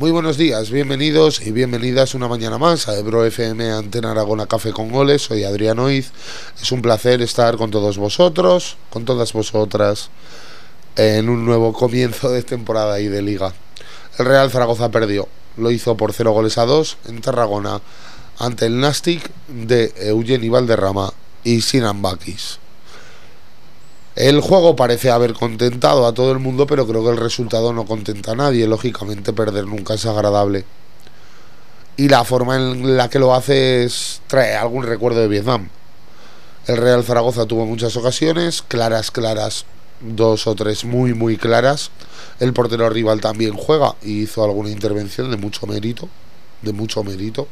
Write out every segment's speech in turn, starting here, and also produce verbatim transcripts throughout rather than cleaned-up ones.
Muy buenos días, bienvenidos y bienvenidas una mañana más a Ebro F M Antena Aragona Café con Goles. Soy Adrián Oiz. Es un placer estar con todos vosotros, con todas vosotras, en un nuevo comienzo de temporada y de liga. El Real Zaragoza perdió, lo hizo por cero goles a dos en Tarragona ante el Nàstic de Eugeni Valderrama y Sinan Bakis. El juego parece haber contentado a todo el mundo, pero creo que el resultado no contenta a nadie. Lógicamente, perder nunca es agradable. Y la forma en la que lo hace es trae algún recuerdo de Vietnam. El Real Zaragoza tuvo muchas ocasiones, claras, claras, dos o tres muy, muy claras. El portero rival también juega y hizo alguna intervención de mucho mérito, de mucho mérito.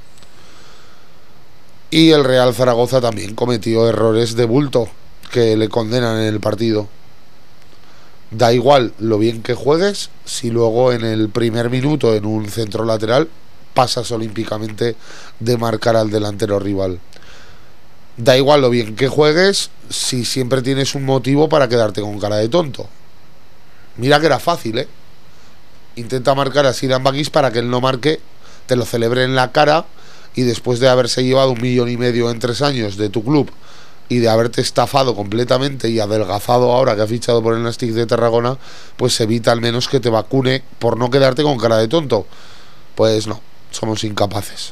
Y el Real Zaragoza también cometió errores de bulto que le condenan en el partido. Da igual lo bien que juegues si luego en el primer minuto en un centro lateral pasas olímpicamente de marcar al delantero rival. Da igual lo bien que juegues si siempre tienes un motivo para quedarte con cara de tonto. Mira que era fácil, ¿eh? Intenta marcar a Sinan Bakis para que él no marque, te lo celebre en la cara, y después de haberse llevado un millón y medio en tres años de tu club y de haberte estafado completamente y adelgazado ahora que ha fichado por el Nàstic de Tarragona, pues evita al menos que te vacune por no quedarte con cara de tonto. Pues no, somos incapaces.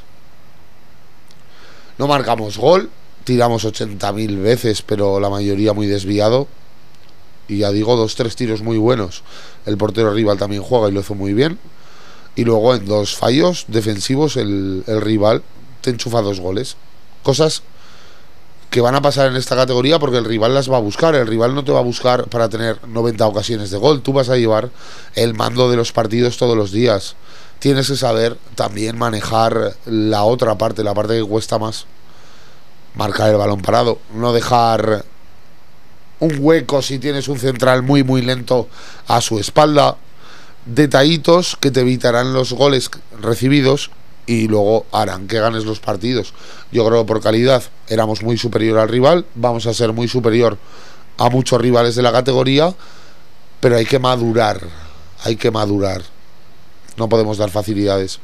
No marcamos gol, tiramos ochenta mil veces, pero la mayoría muy desviado. Y ya digo, dos, tres tiros muy buenos. El portero rival también juega y lo hizo muy bien. Y luego en dos fallos defensivos el, el rival te enchufa dos goles. Cosas que van a pasar en esta categoría porque el rival las va a buscar. El rival no te va a buscar para tener noventa ocasiones de gol. Tú vas a llevar el mando de los partidos todos los días. Tienes que saber también manejar la otra parte, la parte que cuesta más. Marcar el balón parado, no dejar un hueco si tienes un central muy muy lento a su espalda. Detallitos que te evitarán los goles recibidos y luego harán que ganes los partidos. Yo creo que por calidad éramos muy superior al rival, vamos a ser muy superior a muchos rivales de la categoría, pero hay que madurar, hay que madurar. No podemos dar facilidades.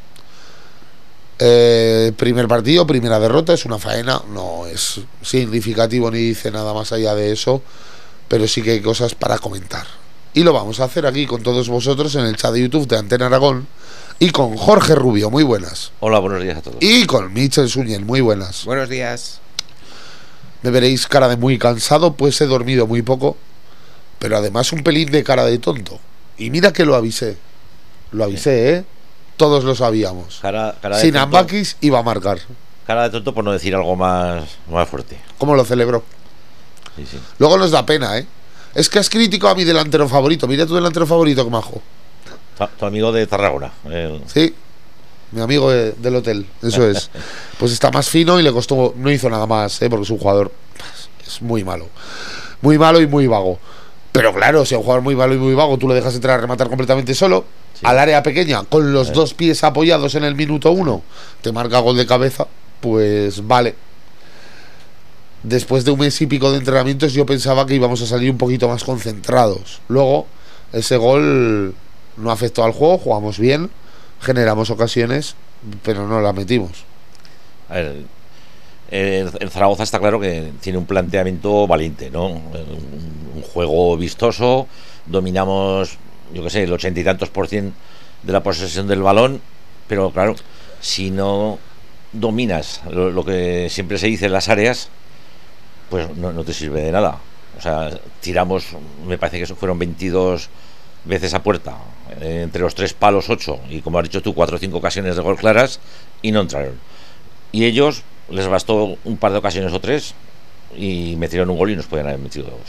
Eh, primer partido, primera derrota, es una faena, no es significativo ni dice nada más allá de eso, pero sí que hay cosas para comentar. Y lo vamos a hacer aquí con todos vosotros en el chat de YouTube de Antena Aragón y con Jorge Rubio, muy buenas. Hola, buenos días a todos. Y con Michel Suñel, muy buenas. Buenos días. Me veréis cara de muy cansado, pues he dormido muy poco, pero además un pelín de cara de tonto. Y mira que lo avisé, lo avisé, ¿eh? Todos lo sabíamos. Cara, cara de Sinan Bakis iba a marcar. Cara de tonto por no decir algo más, más fuerte. ¿Cómo lo celebró? Sí, sí. Luego nos da pena, ¿eh? Es que has crítico a mi delantero favorito. Mira tu delantero favorito, que majo. Tu, tu amigo de Tarragona. El... Sí, mi amigo de, del hotel, eso es. Pues está más fino y le costó, no hizo nada más, ¿eh? Porque es un jugador, es muy malo. Muy malo y muy vago. Pero claro, si a un jugador muy malo y muy vago tú le dejas entrar a rematar completamente solo, sí, al área pequeña, con los eh. dos pies apoyados en el minuto uno, te marca gol de cabeza, pues vale. Después de un mes y pico de entrenamientos yo pensaba que íbamos a salir un poquito más concentrados. Luego, ese gol no afectó al juego, jugamos bien, generamos ocasiones, pero no la metimos. A ver, el, el Zaragoza está claro que tiene un planteamiento valiente, ¿no? Un, un juego vistoso, dominamos, yo qué sé, el ochenta y tantos por cien de la posesión del balón, pero claro, si no dominas lo, lo que siempre se dice en las áreas, pues no, no te sirve de nada. O sea, tiramos, me parece que eso fueron veintidós veces a puerta, eh, entre los tres palos ocho, y como has dicho tú, cuatro o cinco ocasiones de gol claras, y no entraron. Y ellos les bastó un par de ocasiones o tres y metieron un gol y nos podían haber metido dos.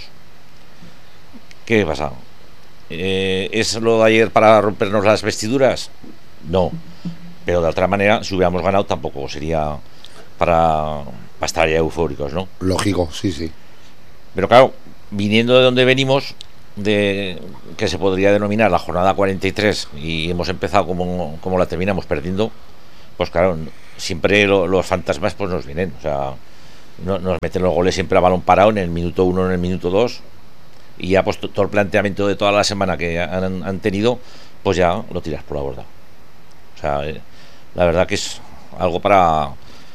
¿Qué pasa? Eh, ¿Es lo de ayer para rompernos las vestiduras? No, pero de otra manera, si hubiéramos ganado tampoco sería para, para estar ya eufóricos, ¿no? Lógico, sí, sí. Pero claro, viniendo de donde venimos, de que se podría denominar la jornada cuarenta y tres, y hemos empezado como, como la terminamos perdiendo, pues claro, siempre lo, los fantasmas pues nos vienen. O sea, no, nos meten los goles siempre a balón parado en el minuto uno, en el minuto dos, y ya pues todo el planteamiento de toda la semana que han, han tenido, pues ya lo tiras por la borda. O sea, eh, la verdad que es algo para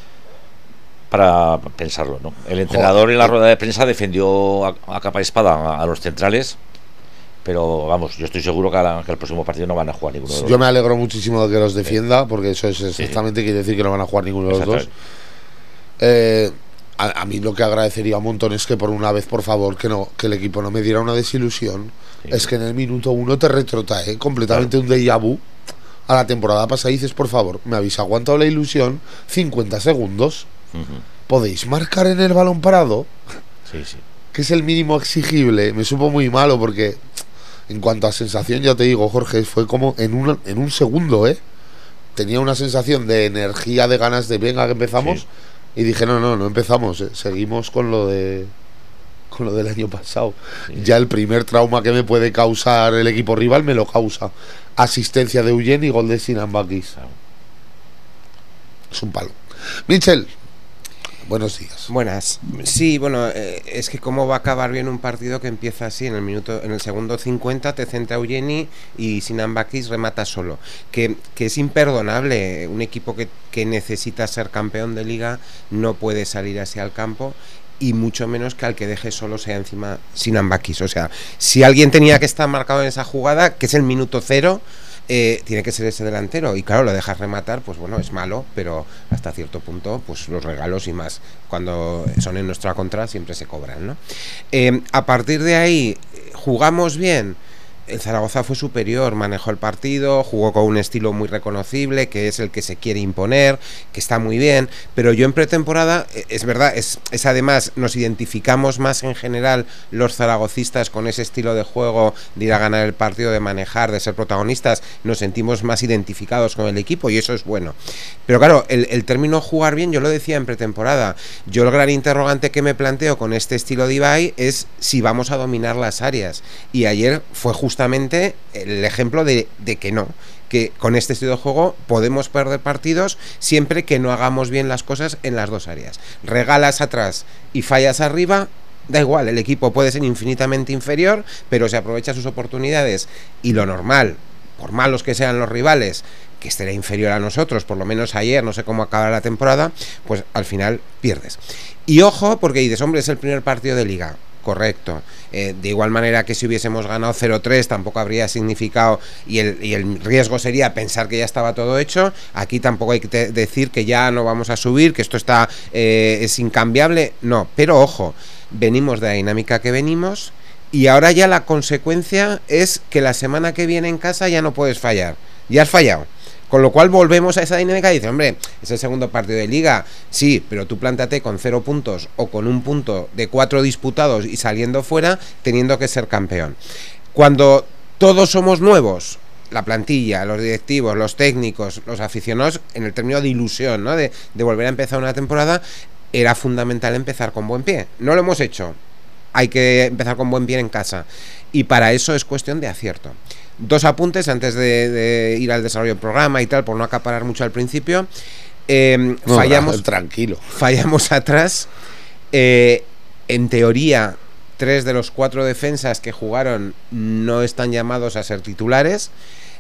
para pensarlo, ¿no? El entrenador Joder. en la rueda de prensa defendió a, a capa y espada a, a los centrales, pero vamos, yo estoy seguro que, a la, que el próximo partido no van a jugar ninguno de los dos. Yo me alegro muchísimo de que los defienda, porque eso es exactamente, sí. quiere decir que no van a jugar ninguno de los dos. Eh, a, a mí lo que agradecería un montón es que por una vez, por favor, que no que el equipo no me diera una desilusión. Sí. Es que en el minuto uno te retrotrae completamente claro. un déjà vu a la temporada pasada y dices, por favor, me habéis aguantado la ilusión cincuenta segundos. Uh-huh. ¿Podéis marcar en el balón parado? Sí, sí. Que es el mínimo exigible. Me supo muy malo porque en cuanto a sensación, ya te digo, Jorge, fue como en un, en un segundo, ¿eh? Tenía una sensación de energía, de ganas de venga que empezamos, sí. y dije, no, no, no empezamos, ¿eh? Seguimos con lo de con lo del año pasado. Sí. Ya el primer trauma que me puede causar el equipo rival me lo causa. Asistencia de Eugeni y gol de Sinan Bakis. Claro. Es un palo. Michel, buenos días. Buenas. Sí, bueno, eh, es que cómo va a acabar bien un partido que empieza así, en el minuto, en el segundo cincuenta te centra Eugeni y Sinan Bakis remata solo. Que, que es imperdonable. Un equipo que, que necesita ser campeón de liga no puede salir así al campo, y mucho menos que al que deje solo sea encima Sinan Bakis. O sea, si alguien tenía que estar marcado en esa jugada, que es el minuto cero, Eh, tiene que ser ese delantero, y claro, lo dejas rematar, pues bueno, es malo, pero hasta cierto punto, pues los regalos y más cuando son en nuestra contra siempre se cobran, ¿no? Eh, a partir de ahí, ¿jugamos bien? El Zaragoza fue superior, manejó el partido, jugó con un estilo muy reconocible, que es el que se quiere imponer, que está muy bien, pero yo en pretemporada, es verdad, es, es además, nos identificamos más en general los zaragocistas con ese estilo de juego, de ir a ganar el partido, de manejar, de ser protagonistas, nos sentimos más identificados con el equipo y eso es bueno. Pero claro, el, el término jugar bien, yo lo decía en pretemporada, yo el gran interrogante que me planteo con este estilo de Ibai es si vamos a dominar las áreas, y ayer fue justo justamente el ejemplo de, de que no, que con este estilo de juego podemos perder partidos siempre que no hagamos bien las cosas en las dos áreas. Regalas atrás y fallas arriba, da igual, el equipo puede ser infinitamente inferior, pero se aprovecha sus oportunidades, y lo normal, por malos que sean los rivales, que esté inferior a nosotros, por lo menos ayer, no sé cómo acabará la temporada, pues al final pierdes. Y ojo, porque dices, hombre, es el primer partido de liga. Correcto. Eh, de igual manera que si hubiésemos ganado cero tres tampoco habría significado, y el, y el riesgo sería pensar que ya estaba todo hecho. Aquí tampoco hay que te- decir que ya no vamos a subir, que esto está eh, es incambiable. No, pero ojo, venimos de la dinámica que venimos, y ahora ya la consecuencia es que la semana que viene en casa ya no puedes fallar. Ya has fallado. Con lo cual volvemos a esa dinámica y dice, hombre, es el segundo partido de liga, sí, pero tú plántate con cero puntos o con un punto de cuatro disputados y saliendo fuera, teniendo que ser campeón. Cuando todos somos nuevos, la plantilla, los directivos, los técnicos, los aficionados, en el término de ilusión, ¿no? de, de volver a empezar una temporada, era fundamental empezar con buen pie. No lo hemos hecho, hay que empezar con buen pie en casa, y para eso es cuestión de acierto. Dos apuntes antes de, de ir al desarrollo del programa y tal, por no acaparar mucho al principio. Eh, no, fallamos, tranquilo. Fallamos atrás. Eh, en teoría, tres de los cuatro defensas que jugaron no están llamados a ser titulares.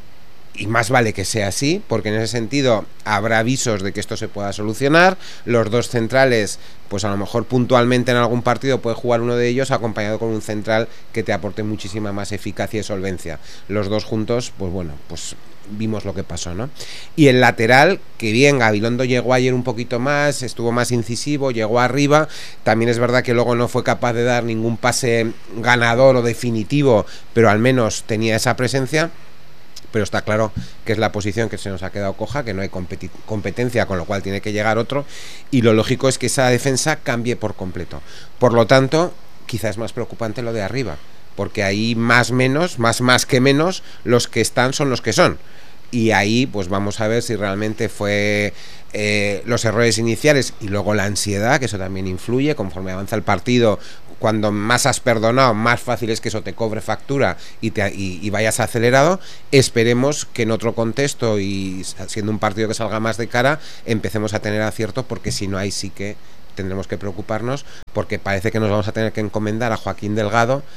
Y más vale que sea así, porque en ese sentido habrá avisos de que esto se pueda solucionar. Los dos centrales, pues a lo mejor puntualmente en algún partido puede jugar uno de ellos acompañado con un central que te aporte muchísima más eficacia y solvencia. Los dos juntos, pues bueno, pues vimos lo que pasó, ¿no? Y el lateral, que bien, Gabilondo llegó ayer un poquito más, estuvo más incisivo, llegó arriba. También es verdad que luego no fue capaz de dar ningún pase ganador o definitivo, pero al menos tenía esa presencia. Pero está claro que es la posición que se nos ha quedado coja, que no hay competi- competencia, con lo cual tiene que llegar otro, y lo lógico es que esa defensa cambie por completo. Por lo tanto, quizás es más preocupante lo de arriba, porque ahí más menos, más más que menos, los que están son los que son. Y ahí pues vamos a ver si realmente fue eh, los errores iniciales y luego la ansiedad, que eso también influye conforme avanza el partido. Cuando más has perdonado, más fácil es que eso te cobre factura y, te, y, y vayas acelerado. Esperemos que en otro contexto y siendo un partido que salga más de cara, empecemos a tener acierto, porque si no, ahí sí que tendremos que preocuparnos, porque parece que nos vamos a tener que encomendar a Joaquín Delgado,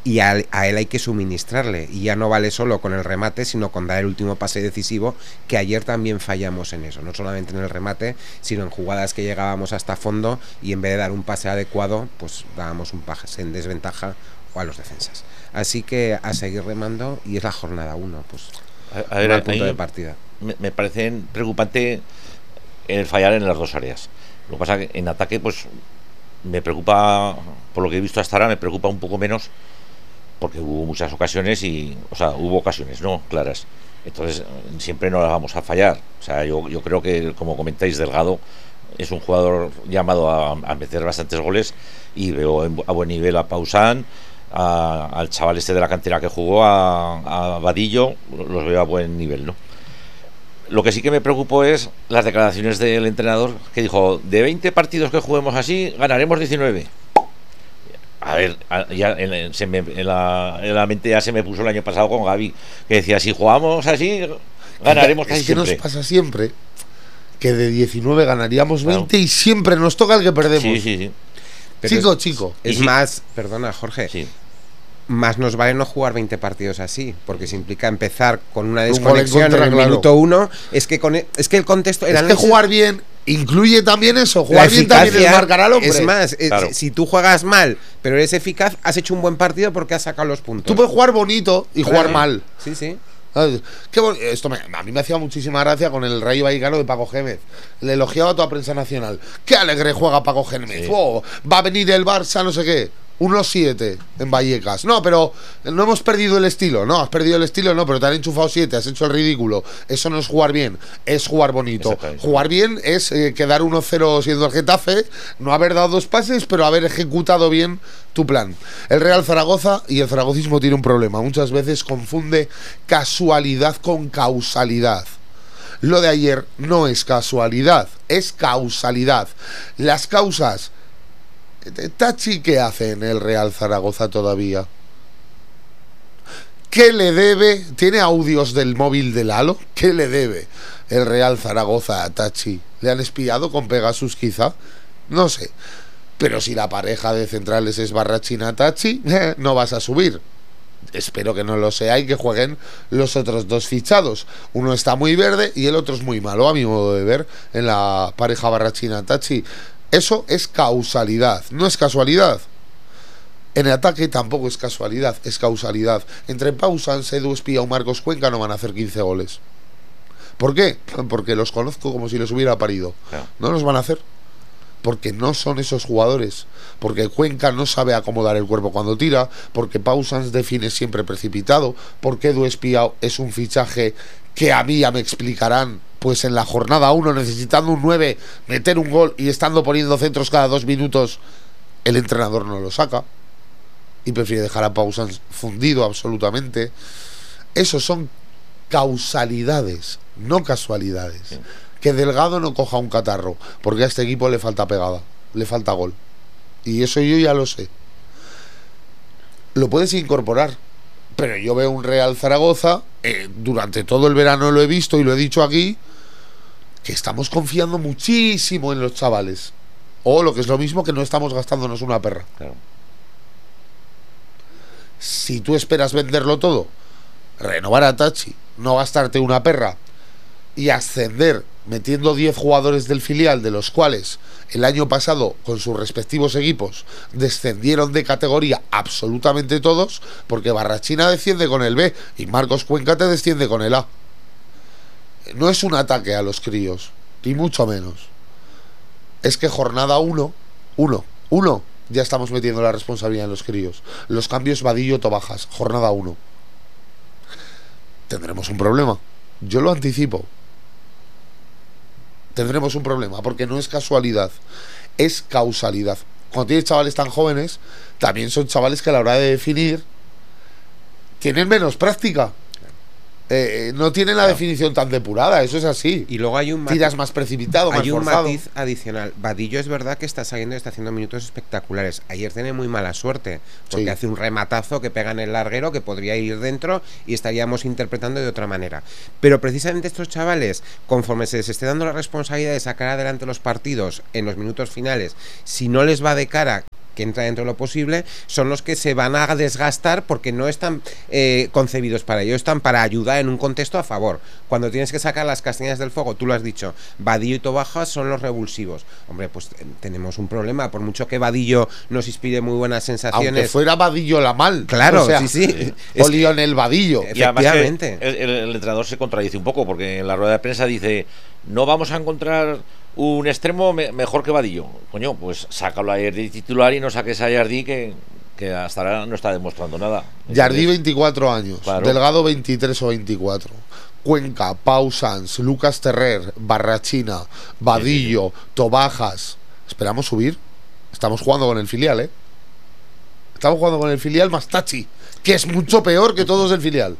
y a, a él hay que suministrarle, y ya no vale solo con el remate, sino con dar el último pase decisivo, que ayer también fallamos en eso, no solamente en el remate, sino en jugadas que llegábamos hasta fondo y en vez de dar un pase adecuado, pues dábamos un pase en desventaja o a los defensas. Así que a seguir remando, y es la jornada uno, pues a, a ver, al punto ahí de partida. Me, me parece preocupante el fallar en las dos áreas. Lo que pasa es que en ataque, pues me preocupa, por lo que he visto hasta ahora, me preocupa un poco menos, porque hubo muchas ocasiones y, o sea, hubo ocasiones, ¿no? Claras. Entonces, siempre no las vamos a fallar. O sea, yo, yo creo que, como comentáis, Delgado es un jugador llamado a, a meter bastantes goles, y veo a buen nivel a Pausán, a, al chaval este de la cantera que jugó, a, a Vadillo, los veo a buen nivel, ¿no? Lo que sí que me preocupó es las declaraciones del entrenador, que dijo: de veinte partidos que juguemos así, ganaremos diecinueve. A ver, ya en, se me, en, la, en la mente ya se me puso el año pasado con Gaby, que decía: si jugamos así, ganaremos casi siempre. Es que siempre. Nos pasa siempre que de diecinueve ganaríamos veinte, claro, y siempre nos toca el que perdemos. Sí, sí, sí. Pero chico, es, chico. Es sí. más, perdona, Jorge. Sí. Más nos vale no jugar veinte partidos así, porque se implica empezar con una desconexión un contra, en el claro. minuto uno. Es que con el, es que el contexto era es que jugar bien incluye también eso. Jugar bien también es marcar al hombre. Es más, claro. es, si tú juegas mal, pero eres eficaz, has hecho un buen partido porque has sacado los puntos. Tú puedes jugar bonito y claro. jugar mal. Sí, sí. Qué bon... Esto me... a mí me hacía muchísima gracia con el Rayo Vallecano de Paco Gémez. Le elogiaba a toda prensa nacional. Qué alegre juega Paco Gémez. Sí. Oh, va a venir el Barça, no sé qué. uno siete en Vallecas. No, pero no hemos perdido el estilo. No, has perdido el estilo, no, pero te han enchufado siete, has hecho el ridículo. Eso no es jugar bien, es jugar bonito. Jugar bien es eh, quedar uno cero siendo el Getafe, no haber dado dos pases, pero haber ejecutado bien tu plan. El Real Zaragoza y el zaragocismo tiene un problema. Muchas veces confunde casualidad con causalidad. Lo de ayer no es casualidad, es causalidad. Las causas... Tachi, ¿qué hace en el Real Zaragoza todavía? ¿Qué le debe? ¿Tiene audios del móvil de Lalo? ¿Qué le debe el Real Zaragoza a Tachi? ¿Le han espiado con Pegasus quizá? No sé. Pero si la pareja de centrales es Barrachina-Tachi, eh, no vas a subir. Espero que no lo sea y que jueguen los otros dos fichados. Uno está muy verde y el otro es muy malo, a mi modo de ver, en la pareja Barrachina-Tachi. Eso es causalidad, no es casualidad. En el ataque tampoco es casualidad, es causalidad. Entre Pausán, Edu Espía o Marcos Cuenca no van a hacer quince goles. ¿Por qué? Porque los conozco como si les hubiera parido. No los van a hacer. Porque no son esos jugadores. Porque Cuenca no sabe acomodar el cuerpo cuando tira. Porque Pausán define siempre precipitado. Porque Edu Espía es un fichaje que a mí ya me explicarán. Pues en la jornada uno, necesitando un nueve, meter un gol y estando poniendo centros cada dos minutos, el entrenador no lo saca y prefiere dejar a Pausán fundido absolutamente. Esos son causalidades, no casualidades. Sí. Que Delgado no coja un catarro, porque a este equipo le falta pegada, le falta gol. Y eso yo ya lo sé. Lo puedes incorporar, pero yo veo un Real Zaragoza, eh, durante todo el verano lo he visto y lo he dicho aquí, que estamos confiando muchísimo en los chavales. O lo que es lo mismo, que no estamos gastándonos una perra. Claro. Si tú esperas venderlo todo, renovar a Tachi, no gastarte una perra y ascender metiendo diez jugadores del filial, de los cuales el año pasado con sus respectivos equipos descendieron de categoría absolutamente todos, porque Barrachina desciende con el B y Marcos Cuenca te desciende con el A. No es un ataque a los críos, ni mucho menos. Es que jornada uno, uno, uno, ya estamos metiendo la responsabilidad en los críos. Los cambios Vadillo-Tobajas, jornada uno. Tendremos un problema. Yo lo anticipo. Tendremos un problema, porque no es casualidad, es causalidad. Cuando tienes chavales tan jóvenes, también son chavales que a la hora de definir tienen menos práctica. Eh, no tienen la claro. definición tan depurada, eso es así. Y luego hay un matiz, tiras más precipitado, más hay un forzado. matiz adicional. Vadillo es verdad que está saliendo y está haciendo minutos espectaculares. Ayer tiene muy mala suerte, porque sí. hace un rematazo que pega en el larguero, que podría ir dentro y estaríamos interpretando de otra manera. Pero precisamente estos chavales, conforme se les esté dando la responsabilidad de sacar adelante los partidos en los minutos finales, si no les va de cara que entra dentro de lo posible, son los que se van a desgastar porque no están eh, concebidos para ello, están para ayudar en un contexto a favor. Cuando tienes que sacar las castañas del fuego, tú lo has dicho, Vadillo y Tobajas son los revulsivos. Hombre, pues eh, tenemos un problema, por mucho que Vadillo nos inspire muy buenas sensaciones. Aunque fuera Vadillo la mal. Claro, o sea, sí, sí. O Lionel Vadillo. Y además Efectivamente. el, el, el entrenador se contradice un poco, porque en la rueda de prensa dice, no vamos a encontrar un extremo me, mejor que Vadillo. Coño, pues sácalo a Yardi titular y no saques a Yardi que, que hasta ahora no está demostrando nada. Yardi veinticuatro años, claro. Delgado veintitrés o veinticuatro, Cuenca, Pau Sanz, Lucas Terrer, Barrachina, Vadillo, sí, sí, sí. Tobajas. ¿Esperamos subir? Estamos jugando con el filial, ¿eh? Estamos jugando con el filial más Tachi, que es mucho peor que todos del filial.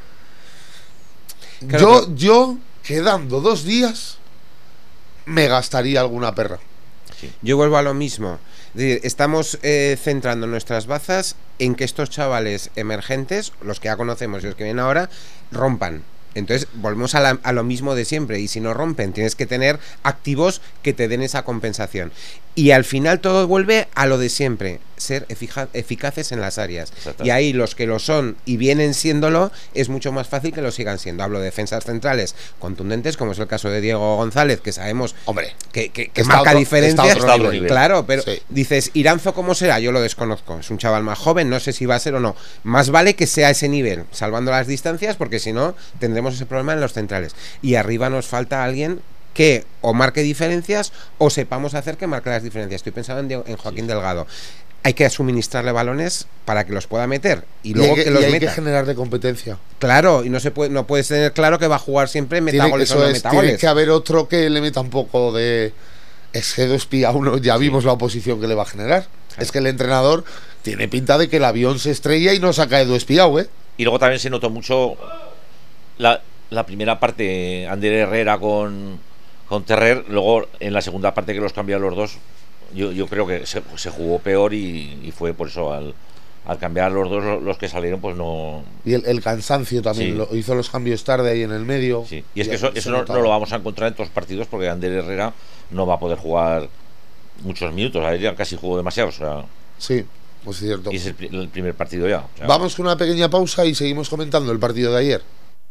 Claro, yo, que... yo, quedando dos días, me gastaría alguna perra. Sí. Yo vuelvo a lo mismo. Estamos eh, centrando nuestras bazas en que estos chavales emergentes, los que ya conocemos y los que vienen ahora, rompan. Entonces volvemos a, la, a lo mismo de siempre, y si no rompen tienes que tener activos que te den esa compensación, y al final todo vuelve a lo de siempre, ser efica- eficaces en las áreas, y ahí los que lo son y vienen siéndolo es mucho más fácil que lo sigan siendo. Hablo de defensas centrales contundentes, como es el caso de Diego González, que sabemos, hombre, que, que, que marca otro, diferencias, está otro nivel. Claro, pero sí. Dices, Iranzo ¿cómo será? Yo lo desconozco, es un chaval más joven, no sé si va a ser o no, más vale que sea ese nivel, salvando las distancias, porque si no tendremos ese problema en los centrales, y arriba nos falta alguien que o marque diferencias o sepamos hacer que marque las diferencias. Estoy pensando en, Diego, en Joaquín sí. Delgado. Hay que suministrarle balones para que los pueda meter y luego y hay que, que los y hay meta. que generarle competencia. Claro, y no se puede, no puedes tener claro que va a jugar siempre metagoles o no metagoles. Tiene que haber otro que le meta un poco de Esquedo espía uno. Ya vimos sí. la oposición que le va a generar. Claro. Es que el entrenador tiene pinta de que el avión se estrella y no saca Edu espiado, ¿eh? Y luego también se notó mucho la, la primera parte, Ander Herrera con, con Terrer, luego en la segunda parte que los cambiaron los dos, yo, yo creo que se, se jugó peor y, y fue por eso al, al cambiar los dos los que salieron, pues no. Y el, el cansancio también, sí. lo, hizo los cambios tarde ahí en el medio. Sí. Y es y que eso, eso no, no lo vamos a encontrar en todos los partidos, porque Ander Herrera no va a poder jugar muchos minutos, a ver, ya casi jugó demasiado, o sea. Sí. Pues es cierto. Y es el, el primer partido ya. O sea, vamos con una pequeña pausa y seguimos comentando el partido de ayer.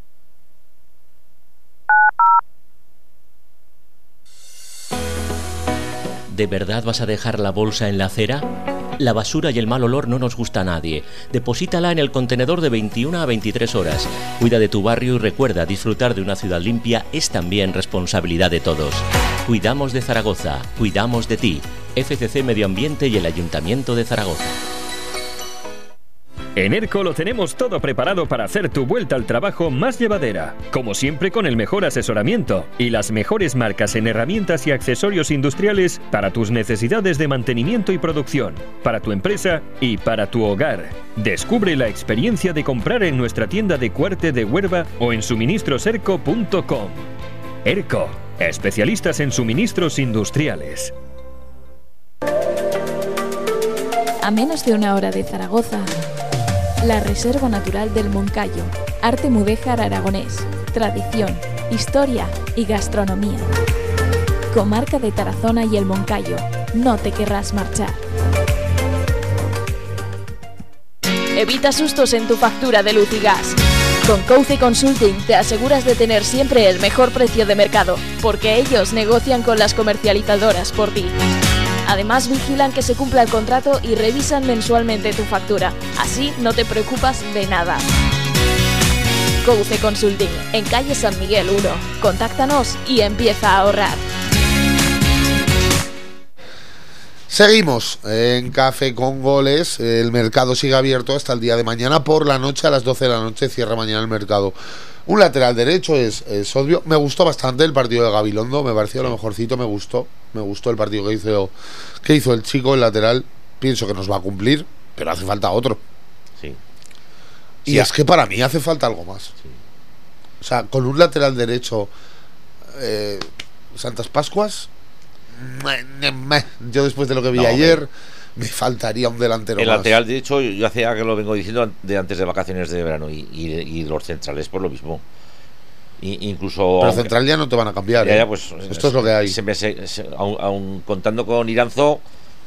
¿De verdad vas a dejar la bolsa en la acera? La basura y el mal olor no nos gusta a nadie. Deposítala en el contenedor de veintiuna a veintitrés horas. Cuida de tu barrio y recuerda, disfrutar de una ciudad limpia es también responsabilidad de todos. Cuidamos de Zaragoza, cuidamos de ti. F C C Medio Ambiente y el Ayuntamiento de Zaragoza. En ERCO lo tenemos todo preparado para hacer tu vuelta al trabajo más llevadera. Como siempre, con el mejor asesoramiento y las mejores marcas en herramientas y accesorios industriales para tus necesidades de mantenimiento y producción, para tu empresa y para tu hogar. Descubre la experiencia de comprar en nuestra tienda de Cuarte de Huerva o en suministros erco punto com. ERCO, especialistas en suministros industriales. A menos de una hora de Zaragoza, la Reserva Natural del Moncayo, arte mudéjar aragonés, tradición, historia y gastronomía. Comarca de Tarazona y el Moncayo, no te querrás marchar. Evita sustos en tu factura de luz y gas. Con Couce Consulting te aseguras de tener siempre el mejor precio de mercado, porque ellos negocian con las comercializadoras por ti. Además, vigilan que se cumpla el contrato y revisan mensualmente tu factura. Así no te preocupas de nada. Couce Consulting, en calle San Miguel uno. Contáctanos y empieza a ahorrar. Seguimos en Café con Goles. El mercado sigue abierto hasta el día de mañana por la noche. A las doce de la noche cierra mañana el mercado. Un lateral derecho es, es obvio. Me gustó bastante el partido de Gabilondo. Me pareció lo mejorcito, me gustó. Me gustó el partido que hizo, que hizo el chico, el lateral. Pienso que nos va a cumplir, pero hace falta otro. Sí. Y sí, es que para mí hace falta algo más. Sí. O sea, con un lateral derecho, eh, Santas Pascuas, meh, meh. Yo después de lo que vi no, ayer, me... me faltaría un delantero el más. El lateral, de hecho, yo hacía que lo vengo diciendo de antes de vacaciones de verano, y, y, y los centrales por lo mismo. Y, incluso pero central ya no te van a cambiar, ya, ¿eh? ya, pues, esto es lo que hay. Se me, se, se, aun, aun contando con Iranzo,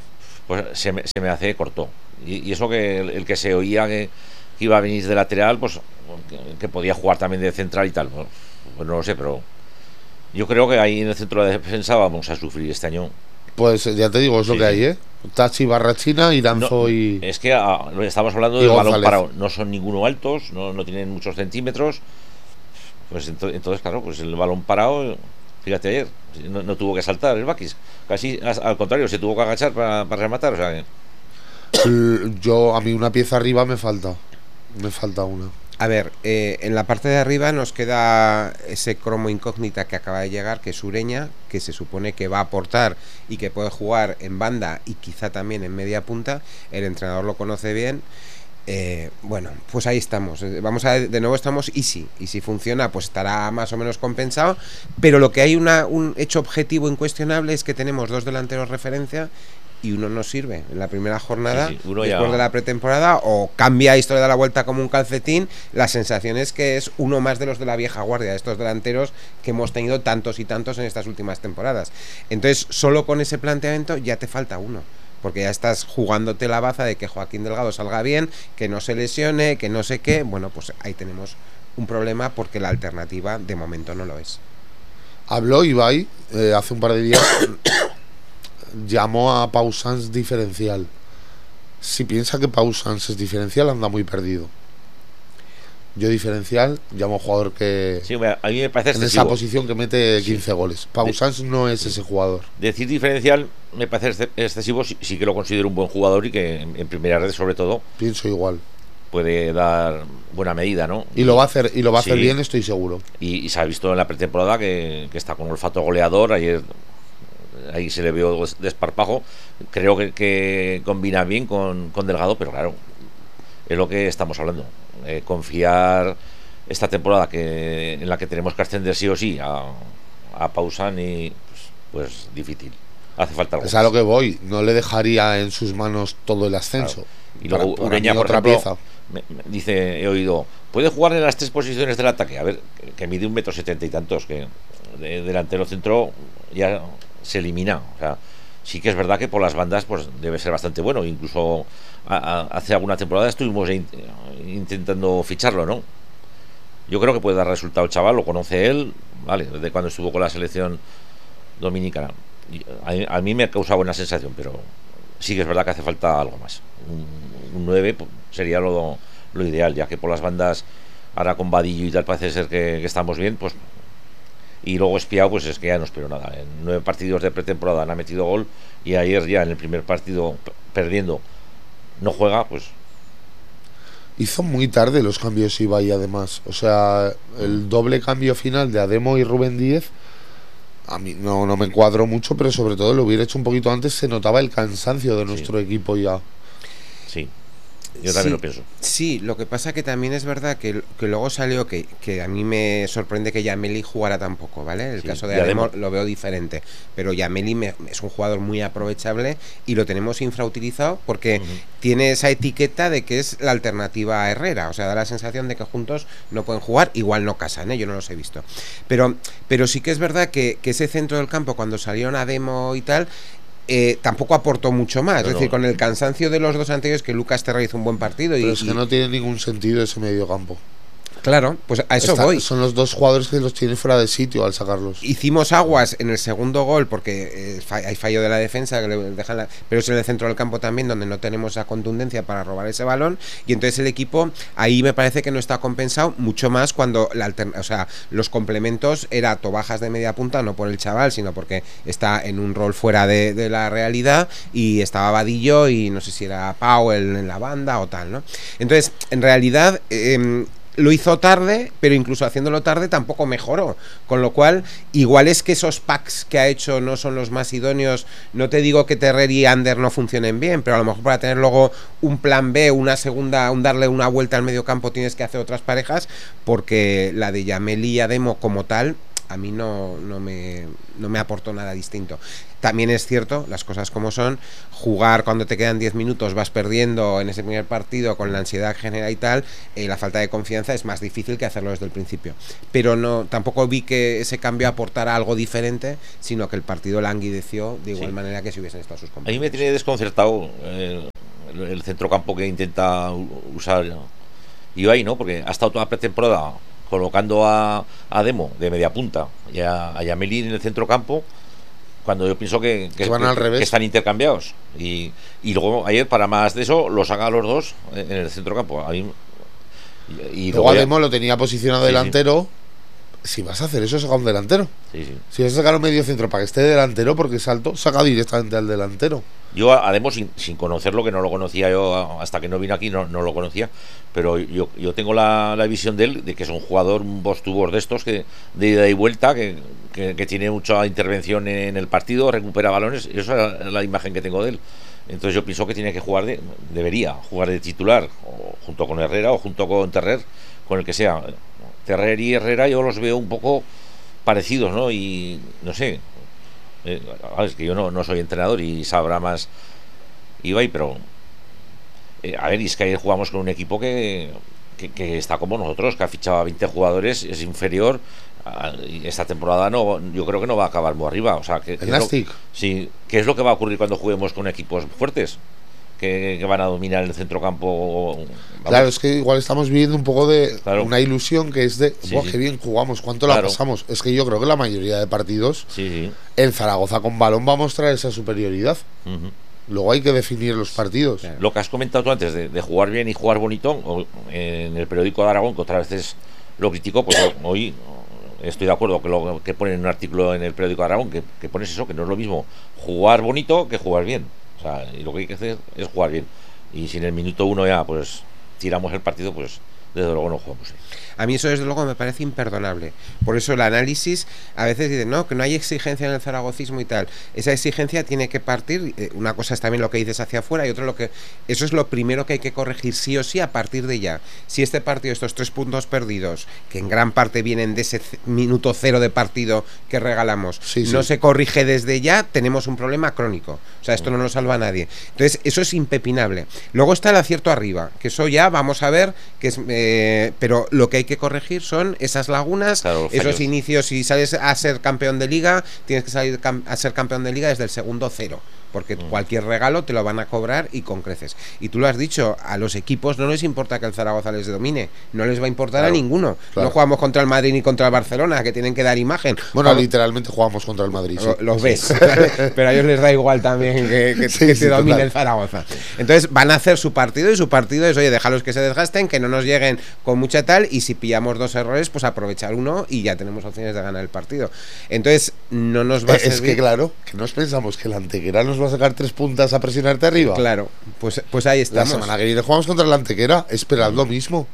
pues se me, se me hace corto. Y, y eso que el, el que se oía que, que iba a venir de lateral, pues que, que podía jugar también de central y tal, pues, pues no lo sé, pero yo creo que ahí en el centro de defensa vamos a sufrir este año. Pues ya te digo, es Sí, lo que sí. hay, ¿eh? Tachi, Barrachina, Iranzo No, y... es que ah, estamos hablando y del balón González. parado, no son ninguno altos, no, no tienen muchos centímetros, pues ento, entonces claro, pues el balón parado, fíjate ayer, no, no tuvo que saltar el Bakis, casi al contrario, se tuvo que agachar para, para rematar, o sea que... Yo, a mí una pieza arriba me falta. Me falta una. A ver, eh, en la parte de arriba nos queda ese cromo incógnita que acaba de llegar, que es Ureña, que se supone que va a aportar y que puede jugar en banda y quizá también en media punta. El entrenador lo conoce bien. Eh, bueno, pues ahí estamos. Vamos a de nuevo estamos easy. Y si funciona, pues estará más o menos compensado. Pero lo que hay una, un hecho objetivo incuestionable es que tenemos dos delanteros referencia y uno no sirve en la primera jornada, Sí, sí, uno después ya... de la pretemporada, o cambia a historia de la vuelta como un calcetín. La sensación es que es uno más de los de la vieja guardia, de estos delanteros que hemos tenido tantos y tantos en estas últimas temporadas. Entonces, solo con ese planteamiento ya te falta uno, porque ya estás jugándote la baza de que Joaquín Delgado salga bien, que no se lesione, que no sé qué. Bueno, pues ahí tenemos un problema, porque la alternativa de momento no lo es. Habló Ibai eh, hace un par de días. Llamó a Pau Sanz diferencial. Si piensa que Pau Sanz es diferencial, anda muy perdido. Yo diferencial llamo a un jugador que Sí, a mí me parece en excesivo. esa posición que mete quince Sí. goles. Pau De- Sanz no es ese jugador. Decir diferencial me parece exce- excesivo, sí, sí que lo considero un buen jugador y que en, en primera red sobre todo Pienso igual. puede dar buena medida, ¿no? Y lo va a hacer, y lo va a hacer Sí. bien, estoy seguro. Y, y se ha visto en la pretemporada que, que está con olfato goleador. Ayer ahí se le vio desparpajo. Creo que, que combina bien con, con Delgado, pero claro, es lo que estamos hablando. Eh, confiar esta temporada que en la que tenemos que ascender sí o sí a, a Pausan y pues, pues difícil. Hace falta algo Es a lo más. que voy. No le dejaría en sus manos todo el ascenso. Claro. Y luego Para- para Ureña, mí por otra ejemplo, pieza. me- me dice, he oído, puede jugar en las tres posiciones del ataque. A ver, que, que mide un metro setenta y tantos, que de, delantero centro ya se elimina. O sea, sí que es verdad que por las bandas pues debe ser bastante bueno. Incluso a, a, hace alguna temporada estuvimos in, intentando ficharlo, ¿no? Yo creo que puede dar resultado el chaval, lo conoce él, vale, desde cuando estuvo con la selección dominicana. Y a, a mí me ha causado buena sensación, pero sí que es verdad que hace falta algo más. Un, un nueve pues, sería lo, lo ideal, ya que por las bandas ahora con Vadillo y tal parece ser que, que estamos bien, pues. Y luego Espiao, pues es que ya no espero nada. En nueve partidos de pretemporada han metido gol y ayer ya en el primer partido p- perdiendo no juega, pues Hizo muy tarde los cambios Ibai, además. O sea, el doble cambio final de Ademo y Rubén Díez a mí no, no me cuadró mucho, pero sobre todo lo hubiera hecho un poquito antes. Se notaba el cansancio de nuestro equipo ya. sí. Yo también Sí, lo pienso. Sí, lo que pasa que también es verdad que, que luego salió que, que a mí me sorprende que Yameli jugara tan poco, ¿vale? El Sí, caso de y Ademo Ademo- lo veo diferente, pero Yameli me- es un jugador muy aprovechable y lo tenemos infrautilizado porque Ujú. tiene esa etiqueta de que es la alternativa a Herrera, o sea, da la sensación de que juntos no pueden jugar, igual no casan, ¿eh? Yo no los he visto. Pero, pero sí que es verdad que, que ese centro del campo, cuando salieron Ademo y tal, Eh, tampoco aportó mucho más. No, es decir, no. con el cansancio de los dos anteriores, que Lucas Terra hizo un buen partido. Pero y, es que y- no tiene ningún sentido ese medio campo. Claro, pues a eso Está- voy. Son los dos jugadores que los tiene fuera de sitio al sacarlos. Hicimos aguas en el segundo gol porque eh, fa- hay fallo de la defensa, que le dejan la- pero es en el centro del campo también donde no tenemos esa contundencia para robar ese balón, y entonces el equipo ahí me parece que no está compensado, mucho más cuando la alterna- o sea, los complementos era Tobajas de media punta, no por el chaval, sino porque está en un rol fuera de, de la realidad, y estaba Vadillo y no sé si era Powell en la banda o tal, ¿no? Entonces, en realidad eh, lo hizo tarde, pero incluso haciéndolo tarde tampoco mejoró. Con lo cual, igual es que esos packs que ha hecho no son los más idóneos. No te digo que Terrer y Ander no funcionen bien, pero a lo mejor para tener luego un plan B, una segunda, un darle una vuelta al medio campo, tienes que hacer otras parejas, porque la de Yameli y Ademo como tal, a mí no, no, me, no me aportó nada distinto. También es cierto, las cosas como son, jugar cuando te quedan diez minutos, vas perdiendo en ese primer partido con la ansiedad general y tal, eh, la falta de confianza es más difícil que hacerlo desde el principio. Pero no, tampoco vi que ese cambio aportara algo diferente, sino que el partido languideció de igual sí. manera que si hubiesen estado sus compañeros. A mí me tiene desconcertado eh, el, el centrocampo que intenta usar Ibai, ¿no? Porque ha estado toda la pretemporada colocando a, a Demo de media punta y a, a Yameli en el centrocampo, cuando yo pienso que, que, van que, al revés. que están intercambiados. Y, y luego ayer, para más de eso, los haga a los dos en el centrocampo. A mí, y, y luego a ya... Demo lo tenía posicionado sí, delantero. Sí. Si vas a hacer eso, saca un delantero. Sí, sí. Si vas a sacar un medio centro para que esté delantero, porque es alto, saca directamente al delantero. Yo a Demo, sin, sin conocerlo, que no lo conocía yo hasta que no vine aquí, no, no lo conocía, pero yo, yo tengo la, la visión de él, de que es un jugador, un boss to boss de estos, que de ida y vuelta, que, que, que tiene mucha intervención en el partido, recupera balones, y esa es la imagen que tengo de él. Entonces yo pienso que tiene que jugar, de, debería jugar de titular, o junto con Herrera o junto con Terrer, con el que sea. Terrer y Herrera yo los veo un poco parecidos, ¿no? Y no sé, eh, es que yo no, no soy entrenador y sabrá más Ibai, pero eh, a ver, y es que ayer jugamos con un equipo que, que, que está como nosotros, que ha fichado a veinte jugadores, es inferior, a, y esta temporada no, yo creo que no va a acabar muy arriba. O sea, que, ¿El Nastic? Sí, ¿qué es lo que va a ocurrir cuando juguemos con equipos fuertes? Que, que van a dominar el centrocampo. Vamos. Claro, es que igual estamos viviendo un poco de claro. una ilusión que es de sí, ¡buah, sí. qué bien jugamos! ¿Cuánto claro. la pasamos? Es que yo creo que la mayoría de partidos sí, sí. el Zaragoza con balón va a mostrar esa superioridad. Uh-huh. Luego hay que definir los partidos. Claro. Lo que has comentado tú antes de, de jugar bien y jugar bonito, o, en el periódico de Aragón, que otras veces lo criticó, pues hoy estoy de acuerdo que lo que pone en un artículo en el periódico de Aragón, que, que pones eso, que no es lo mismo jugar bonito que jugar bien. O sea, y lo que hay que hacer es jugar bien. Y si en el minuto uno ya pues tiramos el partido, pues desde luego no jugamos. A mí eso desde luego me parece imperdonable. Por eso el análisis a veces dice, no, que no hay exigencia en el zaragocismo y tal. Esa exigencia tiene que partir, eh, una cosa es también lo que dices hacia afuera y otra lo que... Eso es lo primero que hay que corregir sí o sí a partir de ya. Si este partido, estos tres puntos perdidos, que en gran parte vienen de ese c- minuto cero de partido que regalamos, sí, sí. no se corrige desde ya, tenemos un problema crónico. O sea, esto no nos salva a nadie. Entonces, eso es impepinable. Luego está el acierto arriba, que eso ya vamos a ver, que es, eh, pero lo que hay que corregir son esas lagunas, claro, esos inicios. Si sales a ser campeón de liga, tienes que salir cam- a ser campeón de liga desde el segundo cero, porque mm. cualquier regalo te lo van a cobrar y con creces. Y tú lo has dicho, a los equipos no les importa que el Zaragoza les domine, no les va a importar claro, a ninguno. Claro. No jugamos contra el Madrid ni contra el Barcelona, que tienen que dar imagen. Bueno, Vamos, literalmente jugamos contra el Madrid. Sí. Los ves, pero a ellos les da igual también que, que, sí, que sí, te domine total. El Zaragoza. Entonces van a hacer su partido y su partido es, oye, déjalos que se desgasten, que no nos lleguen con mucha tal, y si pillamos dos errores, pues aprovechar uno y ya tenemos opciones de ganar el partido. Entonces no nos va a servir. Es que claro, que nos pensamos que el Antequera nos va a sacar tres puntas a presionarte arriba. Claro, pues, pues ahí estamos. La semana que viene jugamos contra el Antequera, esperad lo mismo.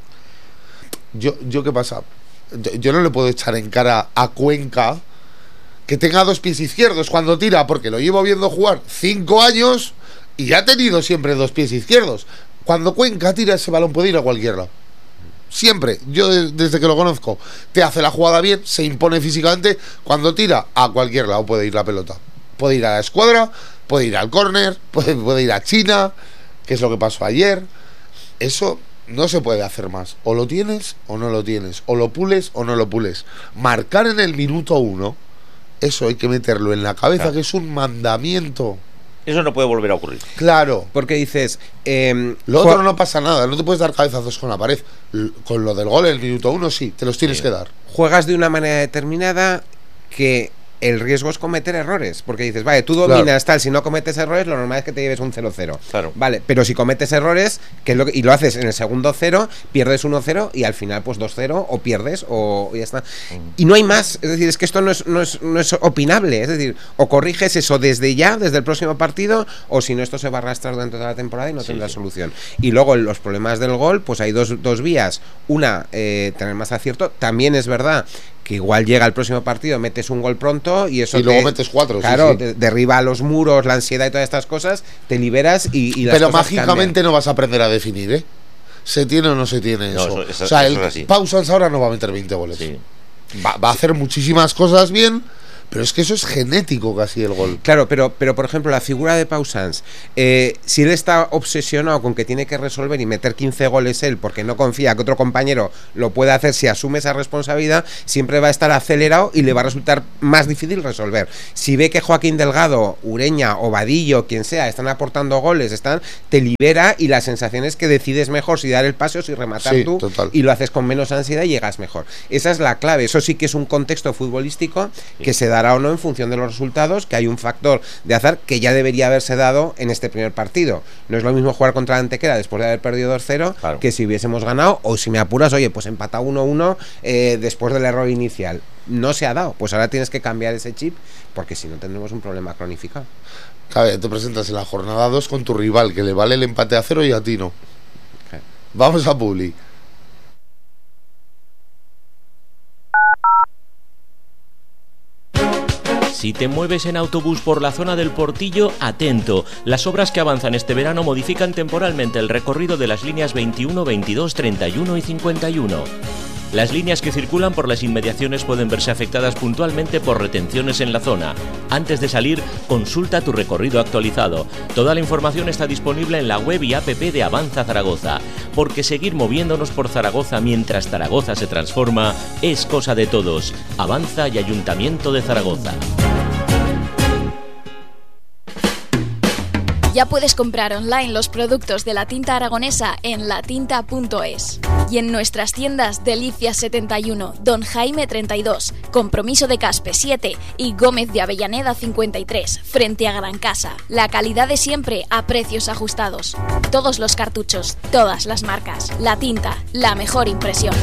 Yo, yo ¿qué pasa? Yo, yo no le puedo echar en cara a Cuenca que tenga dos pies izquierdos cuando tira, porque lo llevo viendo jugar cinco años y ha tenido siempre dos pies izquierdos. Cuando Cuenca tira ese balón puede ir a cualquier lado. Siempre, yo desde que lo conozco, te hace la jugada bien, se impone físicamente, cuando tira a cualquier lado puede ir la pelota. Puede ir a la escuadra, puede ir al córner, puede, puede ir a China, que es lo que pasó ayer. Eso no se puede hacer más. O lo tienes o no lo tienes, o lo pules o no lo pules. Marcar en el minuto uno, eso hay que meterlo en la cabeza, claro, que es un mandamiento. Eso no puede volver a ocurrir. Claro. Porque dices... Eh, lo otro no pasa nada, no te puedes dar cabezazos con la pared. Con lo del gol en el minuto uno sí, te los tienes sí. que dar. Juegas de una manera determinada que... el riesgo es cometer errores, porque dices, vale, tú dominas claro. tal, si no cometes errores, lo normal es que te lleves un cero cero. Claro. Vale, pero si cometes errores, que es lo que, y lo haces en el segundo cero, pierdes uno cero y al final pues dos cero o pierdes o ya está. Mm. Y no hay más, es decir, es que esto no es, no es, no es opinable, es decir, o corriges eso desde ya, desde el próximo partido, o si no esto se va a arrastrar durante toda la temporada y no sí, tendrá sí. solución. Y luego los problemas del gol, pues hay dos, dos vías. Una, eh, tener más acierto. También es verdad que igual llega el próximo partido, metes un gol pronto y eso y luego te, metes cuatro, claro, sí, sí. Te derriba los muros, la ansiedad y todas estas cosas, te liberas y, y las pero cosas mágicamente cambian. No vas a aprender a definir, ¿eh? ¿Se tiene o no se tiene eso? No, eso, eso o sea, eso el Pau Sanz ahora no va a meter veinte goles. Sí. Va, va a hacer muchísimas cosas bien, Pero es que eso es genético casi el gol. Claro, pero, pero por ejemplo, la figura de Pau Sanz, eh, si él está obsesionado con que tiene que resolver y meter quince goles él, porque no confía que otro compañero lo pueda hacer, si asume esa responsabilidad, siempre va a estar acelerado y le va a resultar más difícil resolver. Si ve que Joaquín Delgado, Ureña o Vadillo, quien sea, están aportando goles, están, te libera y la sensación es que decides mejor si dar el pase o si rematar Sí, tú, total. y lo haces con menos ansiedad y llegas mejor. Esa es la clave. Eso sí que es un contexto futbolístico que se dará o no en función de los resultados, que hay un factor de azar que ya debería haberse dado en este primer partido. No es lo mismo jugar contra la Antequera después de haber perdido dos cero, claro, que si hubiésemos ganado, o si me apuras, oye, pues empatado uno uno eh, después del error inicial. No se ha dado, pues ahora tienes que cambiar ese chip, porque si no tendremos un problema cronificado. Claro, te presentas en la jornada dos con tu rival, que le vale el empate a cero y a ti no. Okay. Vamos a Publi. Si te mueves en autobús por la zona del Portillo, atento. Las obras que avanzan este verano modifican temporalmente el recorrido de las líneas veintiuno, veintidós, treinta y uno y cincuenta y uno. Las líneas que circulan por las inmediaciones pueden verse afectadas puntualmente por retenciones en la zona. Antes de salir, consulta tu recorrido actualizado. Toda la información está disponible en la web y app de Avanza Zaragoza, porque seguir moviéndonos por Zaragoza mientras Zaragoza se transforma es cosa de todos. Avanza y Ayuntamiento de Zaragoza. Ya puedes comprar online los productos de la tinta aragonesa en latinta punto es. Y en nuestras tiendas Delicias setenta y uno, Don Jaime treinta y dos, Compromiso de Caspe siete y Gómez de Avellaneda cincuenta y tres, frente a Gran Casa. La calidad de siempre a precios ajustados. Todos los cartuchos, todas las marcas. La tinta, la mejor impresión.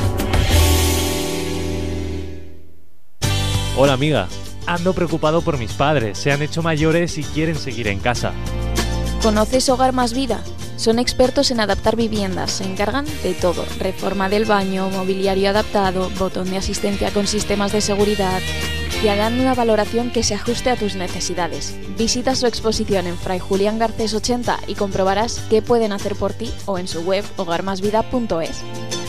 Hola amiga, ando preocupado por mis padres, se han hecho mayores y quieren seguir en casa. ¿Conoces Hogar Más Vida? Son expertos en adaptar viviendas, se encargan de todo. Reforma del baño, mobiliario adaptado, botón de asistencia con sistemas de seguridad. Y harán una valoración que se ajuste a tus necesidades. Visita su exposición en Fray Julián Garcés ochenta y comprobarás qué pueden hacer por ti o en su web hogar más vida punto es.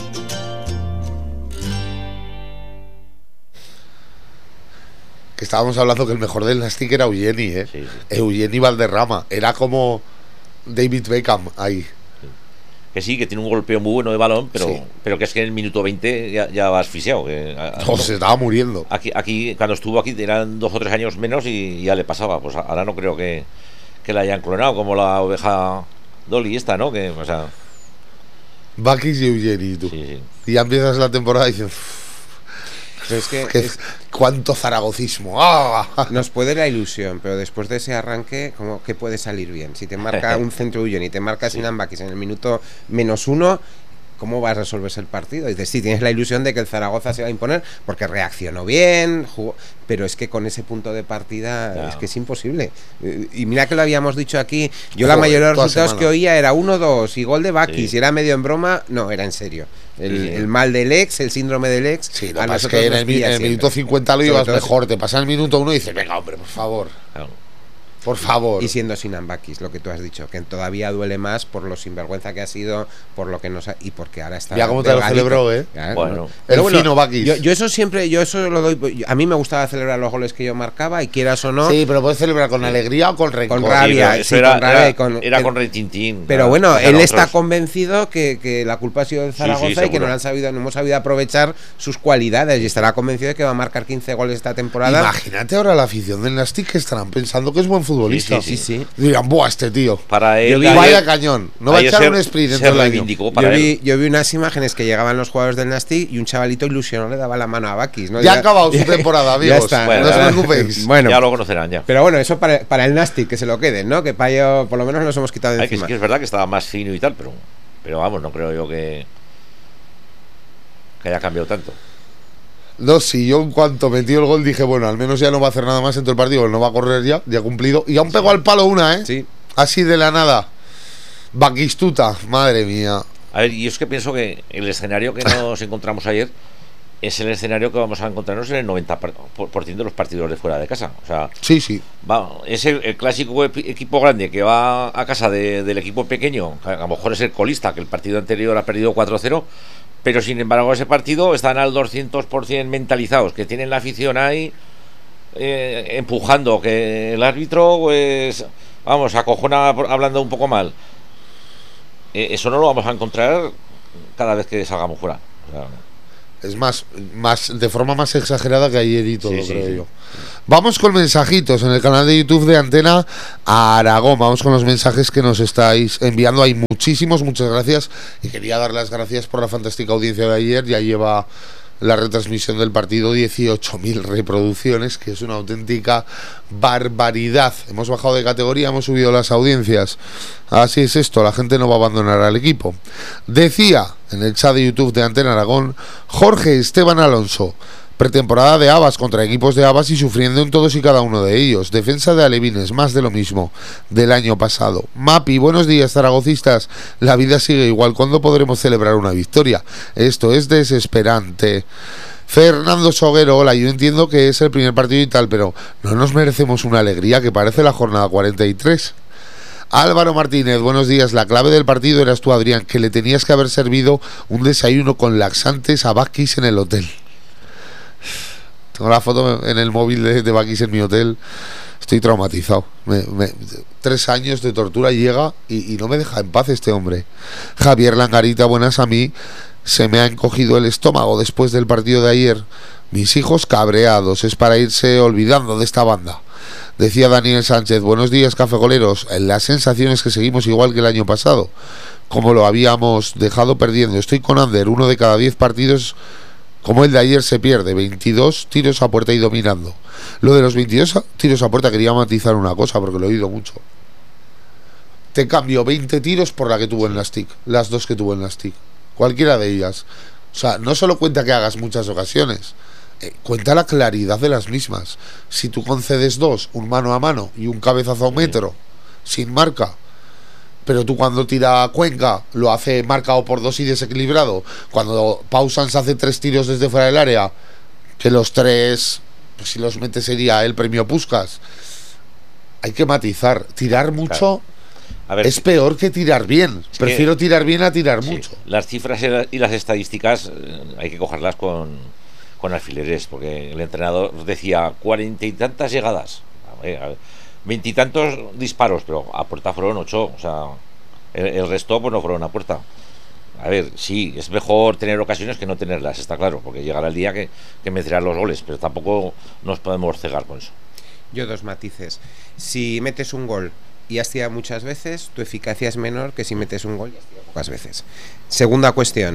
Que estábamos hablando que el mejor del Nastic era Eugeni, ¿eh? Sí, sí. Eugeni Valderrama. Era como David Beckham ahí. Que sí, que tiene un golpeo muy bueno de balón, pero, sí, pero que es que en el minuto veinte ya, ya va asfixiado. Que, a, no, se estaba muriendo. Aquí, aquí, cuando estuvo aquí, eran dos o tres años menos y ya le pasaba. Pues ahora no creo que, que la hayan clonado, como la oveja Dolly esta, ¿no? Que, o sea... Bakis y Eugeni, tú. Sí, sí. Y ya empiezas la temporada y dices... Es que ¿Qué, es, cuánto zaragocismo. ¡Ah! Nos puede la ilusión, pero después de ese arranque, ¿cómo que puede salir bien? Si te marca un centro Ullón y te marca sí. Sinan Bakis en el minuto menos uno, ¿cómo va a resolverse el partido? Y dices, sí, tienes la ilusión de que el Zaragoza se va a imponer porque reaccionó bien, jugó, pero es que con ese punto de partida claro, es que es imposible. Y mira que lo habíamos dicho aquí, yo la mayoría de los resultados semana. que oía era uno dos y gol de Bakis, sí. y era medio en broma, no, era en serio. El, sí. el mal del ex, el síndrome del ex. Sí, lo es que en el, en el minuto cincuenta lo ibas mejor, te pasa el minuto uno y dices, venga, hombre, por favor. Claro. Por favor. Y siendo Sinan Bakis, lo que tú has dicho, que todavía duele más por lo sinvergüenza que ha sido, por lo que nos ha, y porque ahora está. Ya como te lo celebró, ¿eh? Ya, bueno, ¿no? el Pero bueno, fino Bakis. Yo, yo eso siempre, yo eso lo doy. A mí me gustaba celebrar los goles que yo marcaba y quieras o no. Sí, pero puedes celebrar con alegría o con rencor. Con rabia, sí, sí, era, con rabia era, y con. Era el, con retintín. Pero bueno, claro, él otros. está convencido que, que la culpa ha sido de Zaragoza sí, sí, y que no han sabido, no hemos sabido aprovechar sus cualidades y estará convencido de que va a marcar quince goles esta temporada. Imagínate ahora la afición del Nastic que estarán pensando que es buen futbolista. Sí, sí, sí. sí. Dirán, buah, este tío. Para él, yo vi, vaya cañón. No va a echar ser, un sprint dentro del año. Yo vi, yo vi unas imágenes que llegaban los jugadores del Nastic y un chavalito ilusionado le daba la mano a Bakis, ¿no? Ya ha acabado su temporada, amigos. Ya está, bueno, no os preocupéis. Bueno, ya lo conocerán ya. Pero bueno, eso para, para el Nastic, que se lo queden, ¿no? Que para ello, por lo menos nos hemos quitado de Ay, encima. Que es, que es verdad que estaba más fino y tal, pero, pero vamos, no creo yo que, que haya cambiado tanto. No, si yo en cuanto metió el gol dije, bueno, al menos ya no va a hacer nada más en todo el partido, no va a correr ya, ya ha cumplido. Y aún pegó al palo una, ¿eh? Sí. Así de la nada. Baquistuta, madre mía. A ver, y es que pienso que el escenario que nos encontramos ayer es el escenario que vamos a encontrarnos en el noventa por ciento de los partidos de fuera de casa. O sea, sí, sí. Va, es el, el clásico equipo grande que va a casa de, del equipo pequeño, que a lo mejor es el colista, que el partido anterior ha perdido cuatro cero, pero sin embargo ese partido están al doscientos por ciento mentalizados, que tienen la afición ahí eh, empujando, que el árbitro, pues, vamos, acojona hablando un poco mal. Eh, eso no lo vamos a encontrar cada vez que salgamos fuera. O sea, es más, más de forma más exagerada que ayer y todo, sí, sí, creo sí. yo. Vamos con mensajitos en el canal de YouTube de Antena Aragón. Vamos con los mensajes que nos estáis enviando. Hay muchísimos, muchas gracias. Y quería dar las gracias por la fantástica audiencia de ayer. Ya lleva la retransmisión del partido dieciocho mil reproducciones, que es una auténtica barbaridad. Hemos bajado de categoría, hemos subido las audiencias. Así es esto, la gente no va a abandonar al equipo. Decía en el chat de YouTube de Antena Aragón Jorge Esteban Alonso: pretemporada de Habas contra equipos de Habas y sufriendo en todos y cada uno de ellos. Defensa de alevines, más de lo mismo del año pasado. Mapi, buenos días zaragocistas. La vida sigue igual. ¿Cuándo podremos celebrar una victoria? Esto es desesperante. Fernando Soguero, hola, yo entiendo que es el primer partido y tal, pero ¿no nos merecemos una alegría que parece la jornada cuarenta y tres? Álvaro Martínez, buenos días. La clave del partido eras tú, Adrián, que le tenías que haber servido un desayuno con laxantes a Bakis en el hotel. Tengo la foto en el móvil de, de Bakis en mi hotel. Estoy traumatizado. Me, me, tres años de tortura llega y, y no me deja en paz este hombre. Javier Langarita, buenas. A mí se me ha encogido el estómago después del partido de ayer. Mis hijos cabreados. Es para irse olvidando de esta banda. Decía Daniel Sánchez, buenos días cafegoleros. La sensación es que seguimos igual que el año pasado, como lo habíamos dejado perdiendo. Estoy con Ander, uno de cada diez partidos como el de ayer se pierde. Veintidós tiros a puerta y dominando. Lo de los veintidós tiros a puerta quería matizar una cosa, porque lo he oído mucho. Te cambio veinte tiros por la que tuvo en la stick, las dos que tuvo en la stick, cualquiera de ellas. O sea, no solo cuenta que hagas muchas ocasiones, eh, cuenta la claridad de las mismas. Si tú concedes dos, un mano a mano y un cabezazo a un metro, sin marca, pero tú cuando tira Cuenca lo hace marcado por dos y desequilibrado, cuando Pausans hace tres tiros desde fuera del área, que los tres, pues si los mete sería el premio Puskás. Hay que matizar. Tirar mucho, claro, a ver, es peor que tirar bien. Prefiero que, tirar bien a tirar sí, mucho. Las cifras y las estadísticas eh, hay que cogerlas con, con alfileres, porque el entrenador decía cuarenta y tantas llegadas. A ver, a ver, veintitantos disparos, pero a puerta fueron ocho. O sea, el, el resto pues no fueron a puerta. A ver, sí, es mejor tener ocasiones que no tenerlas, está claro, porque llegará el día que, que meterán los goles, pero tampoco nos podemos cegar con eso. Yo dos matices. Si metes un gol y has tirado muchas veces, tu eficacia es menor que si metes un gol y has tirado pocas veces. Segunda cuestión.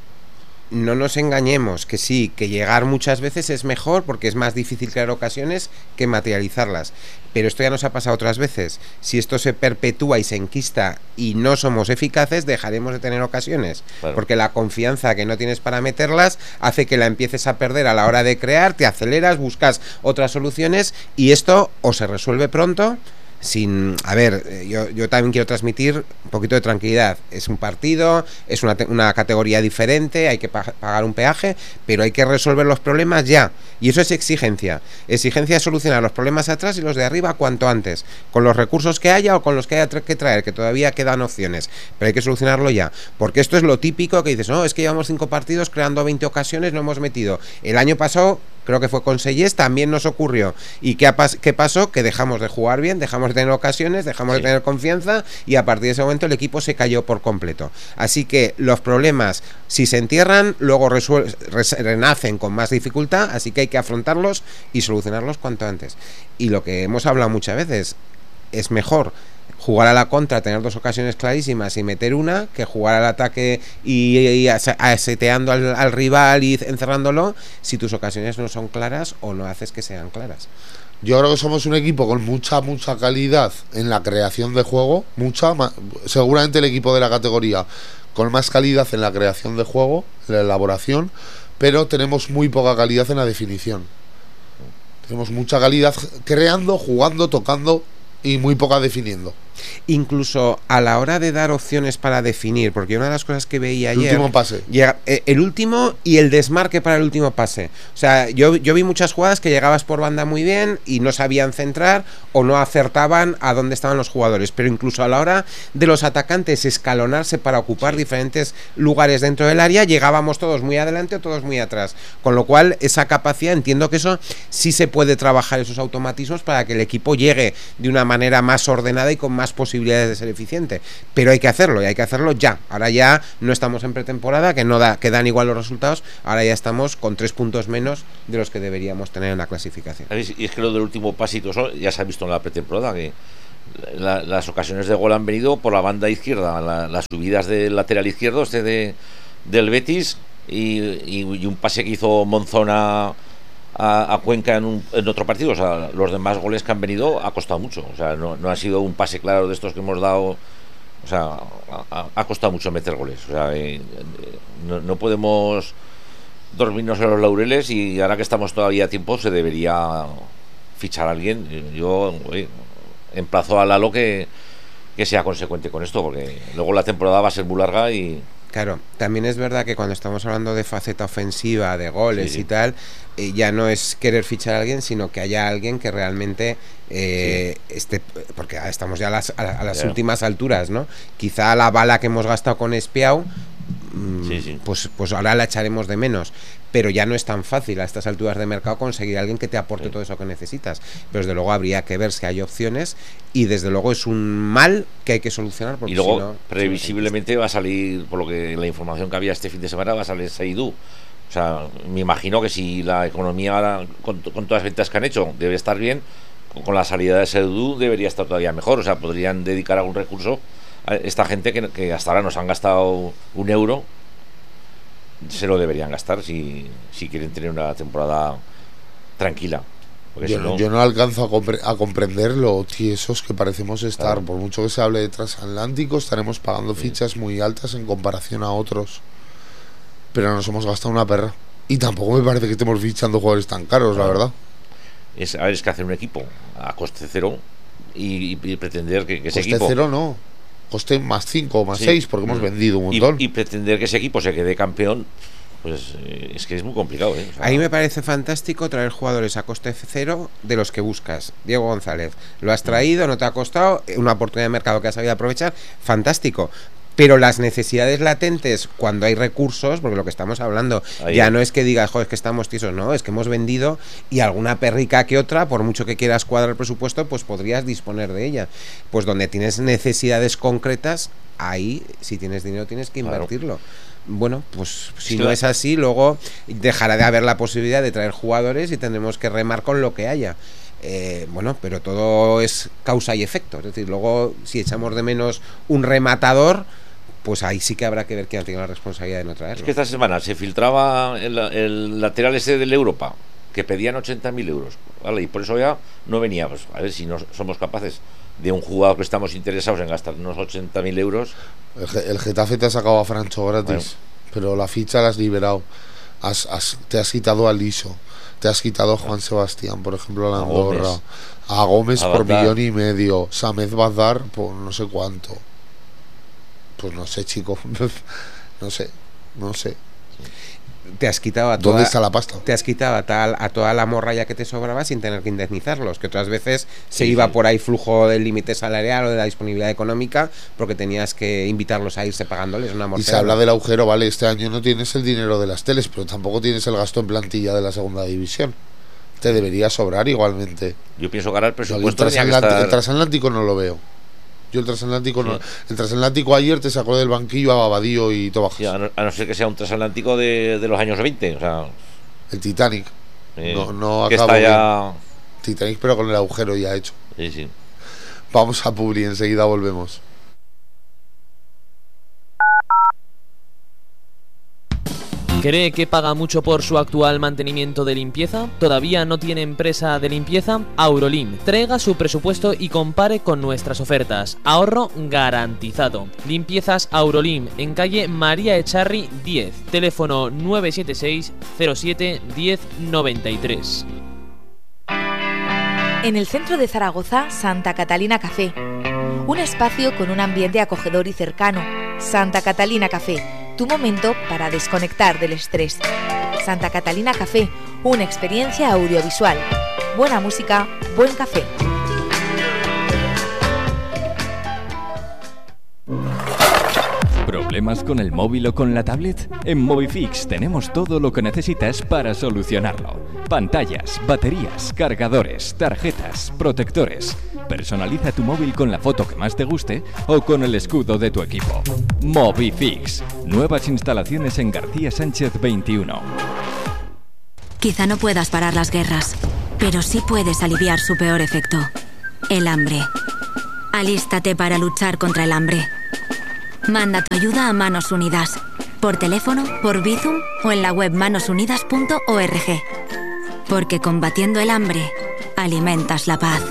No nos engañemos, que sí, que llegar muchas veces es mejor porque es más difícil crear ocasiones que materializarlas. Pero esto ya nos ha pasado otras veces. Si esto se perpetúa y se enquista y no somos eficaces, dejaremos de tener ocasiones. Claro. Porque la confianza que no tienes para meterlas hace que la empieces a perder a la hora de crear, te aceleras, buscas otras soluciones y esto o se resuelve pronto. Sin, a ver, yo, yo también quiero transmitir un poquito de tranquilidad. Es un partido, es una, una categoría diferente, hay que pa- pagar un peaje, pero hay que resolver los problemas ya. Y eso es exigencia. Exigencia es solucionar los problemas atrás y los de arriba cuanto antes, con los recursos que haya o con los que haya que traer, que todavía quedan opciones, pero hay que solucionarlo ya. Porque esto es lo típico que dices, no, es que llevamos cinco partidos creando veinte ocasiones, no hemos metido. El año pasado, creo que fue con Sellés, también nos ocurrió. ¿Y qué, ha pas- qué pasó? Que dejamos de jugar bien, dejamos de tener ocasiones, dejamos sí. de tener confianza y a partir de ese momento el equipo se cayó por completo. Así que los problemas, si se entierran, luego resuel- res- renacen con más dificultad, así que hay que afrontarlos y solucionarlos cuanto antes. Y lo que hemos hablado muchas veces, es mejor jugar a la contra, tener dos ocasiones clarísimas y meter una, que jugar al ataque y, y aseteando al, al rival y encerrándolo si tus ocasiones no son claras o no haces que sean claras. Yo creo que somos un equipo con mucha, mucha calidad en la creación de juego, mucha, seguramente el equipo de la categoría con más calidad en la creación de juego, en la elaboración, pero tenemos muy poca calidad en la definición. Tenemos mucha calidad creando, jugando, tocando y muy poca definiendo. Incluso a la hora de dar opciones para definir, porque una de las cosas que veía el ayer... último pase. Llega, eh, el último y el desmarque para el último pase. O sea, yo, yo vi muchas jugadas que llegabas por banda muy bien y no sabían centrar o no acertaban a dónde estaban los jugadores. Pero incluso a la hora de los atacantes escalonarse para ocupar diferentes lugares dentro del área, llegábamos todos muy adelante o todos muy atrás. Con lo cual, esa capacidad, entiendo que eso sí se puede trabajar, esos automatismos, para que el equipo llegue de una manera más ordenada y con más posibilidades de ser eficiente. Pero hay que hacerlo, y hay que hacerlo ya. Ahora ya no estamos en pretemporada, que no da, que dan igual los resultados. Ahora ya estamos con tres puntos menos de los que deberíamos tener en la clasificación. Y es que lo del último pasito ya se ha visto en la pretemporada, que la, las ocasiones de gol han venido por la banda izquierda, la, las subidas del lateral izquierdo este de, del Betis y, y, y un pase que hizo Monzona a, a Cuenca en, un, en otro partido. O sea, los demás goles que han venido ha costado mucho. O sea, no, no ha sido un pase claro de estos que hemos dado. O sea, ha, ha costado mucho meter goles. O sea, eh, no, no podemos dormirnos en los laureles, y ahora que estamos todavía a tiempo se debería fichar a alguien. Yo oye, emplazo a Lalo que, que sea consecuente con esto, porque luego la temporada va a ser muy larga. Y claro, también es verdad que cuando estamos hablando de faceta ofensiva, de goles sí, sí. y tal, eh, ya no es querer fichar a alguien, sino que haya alguien que realmente eh, sí. esté, porque estamos ya a las, a, a las yeah. últimas alturas, ¿no? Quizá la bala que hemos gastado con Espiau, Sí, sí. Pues, pues ahora la echaremos de menos, pero ya no es tan fácil a estas alturas de mercado conseguir a alguien que te aporte sí. todo eso que necesitas. Pero desde luego habría que ver si hay opciones, y desde luego es un mal que hay que solucionar, porque y luego si no, previsiblemente va a salir, por lo que la información que había este fin de semana, va a salir Seydou. O sea, me imagino que si la economía ahora, con, con todas las ventas que han hecho, debe estar bien, con la salida de Seydou debería estar todavía mejor. O sea, podrían dedicar algún recurso a esta gente que, que hasta ahora nos han gastado un euro. Se lo deberían gastar si, si quieren tener una temporada tranquila. Yo, si no, yo no alcanzo a, compre a comprender lo tiesos que parecemos estar. Claro. Por mucho que se hable de transatlántico, estaremos pagando fichas muy altas en comparación a otros, pero nos hemos gastado una perra. Y tampoco me parece que estemos fichando jugadores tan caros, claro. la verdad. Es, a ver, es que hacer un equipo a coste cero y, y, y pretender que, que ese coste equipo... cero no, coste más cinco o más sí. seis, porque hemos vendido un montón. Y, y pretender que ese equipo se quede campeón, pues eh, es que es muy complicado, ¿eh? O sea, a mí me parece fantástico traer jugadores a coste cero de los que buscas. Diego González, lo has traído, no te ha costado, una oportunidad de mercado que has sabido aprovechar, fantástico. Pero las necesidades latentes, cuando hay recursos, porque lo que estamos hablando, ahí ya no es que digas, joder, es que estamos tiesos, no, es que hemos vendido, y alguna perrica que otra, por mucho que quieras cuadrar el presupuesto, pues podrías disponer de ella. Pues donde tienes necesidades concretas, ahí, si tienes dinero, tienes que invertirlo. Claro. Bueno, pues si no es así, luego dejará de haber la posibilidad de traer jugadores y tendremos que remar con lo que haya. Eh, bueno, pero todo es causa y efecto. Es decir, luego si echamos de menos un rematador, pues ahí sí que habrá que ver quién tiene la responsabilidad de no traerlo. Es que esta semana se filtraba el, el lateral ese del Europa, que pedían ochenta mil euros, ¿vale? Y por eso ya no venía. Pues a ver si no somos capaces de un jugador que estamos interesados en gastar unos ochenta mil euros. El, el Getafe te ha sacado a Francho gratis, bueno. pero la ficha la has liberado. Has, has, te has quitado a Liso, te has quitado a Juan Sebastián, por ejemplo, a la Andorra, a Gómez, a Gómez por millón y medio, Samed Bazar por no sé cuánto. Pues no sé, chico, no sé, no sé. Te has quitado a toda, ¿Dónde está la pasta? Te has quitado a, tal, a toda la morralla que te sobraba sin tener que indemnizarlos, que otras veces se sí, iba sí. por ahí flujo del límite salarial o de la disponibilidad económica, porque tenías que invitarlos a irse pagándoles una mortera. Y se habla del agujero, vale, este año no tienes el dinero de las teles, pero tampoco tienes el gasto en plantilla de la segunda división. Te debería sobrar igualmente. Yo pienso ganar el presupuesto. El transatlántico, estar... el transatlántico no lo veo. Yo el transatlántico sí. no. El transatlántico ayer te sacó del banquillo a Babadío y Tobajas. Sí, a, no, a no ser que sea un transatlántico de, de los años veinte, o sea. El Titanic. Eh, no no que está ya. Titanic, pero con el agujero ya hecho. Sí, sí. Vamos a Publi, enseguida volvemos. ¿Cree que paga mucho por su actual mantenimiento de limpieza? ¿Todavía no tiene empresa de limpieza? Aurolim. Traiga su presupuesto y compare con nuestras ofertas. Ahorro garantizado. Limpiezas Aurolim, en calle María Echarri diez. Teléfono nueve siete seis cero siete diez noventa y tres. En el centro de Zaragoza, Santa Catalina Café. Un espacio con un ambiente acogedor y cercano. Santa Catalina Café, tu momento para desconectar del estrés. Santa Catalina Café, una experiencia audiovisual. Buena música, buen café. ¿Problemas con el móvil o con la tablet? En Movifix tenemos todo lo que necesitas para solucionarlo. Pantallas, baterías, cargadores, tarjetas, protectores. Personaliza tu móvil con la foto que más te guste o con el escudo de tu equipo. Movifix. Nuevas instalaciones en García Sánchez veintiuno. Quizá no puedas parar las guerras, pero sí puedes aliviar su peor efecto: el hambre. Alístate para luchar contra el hambre. Manda tu ayuda a Manos Unidas, por teléfono, por Bizum o en la web manos unidas punto org. Porque combatiendo el hambre, alimentas la paz.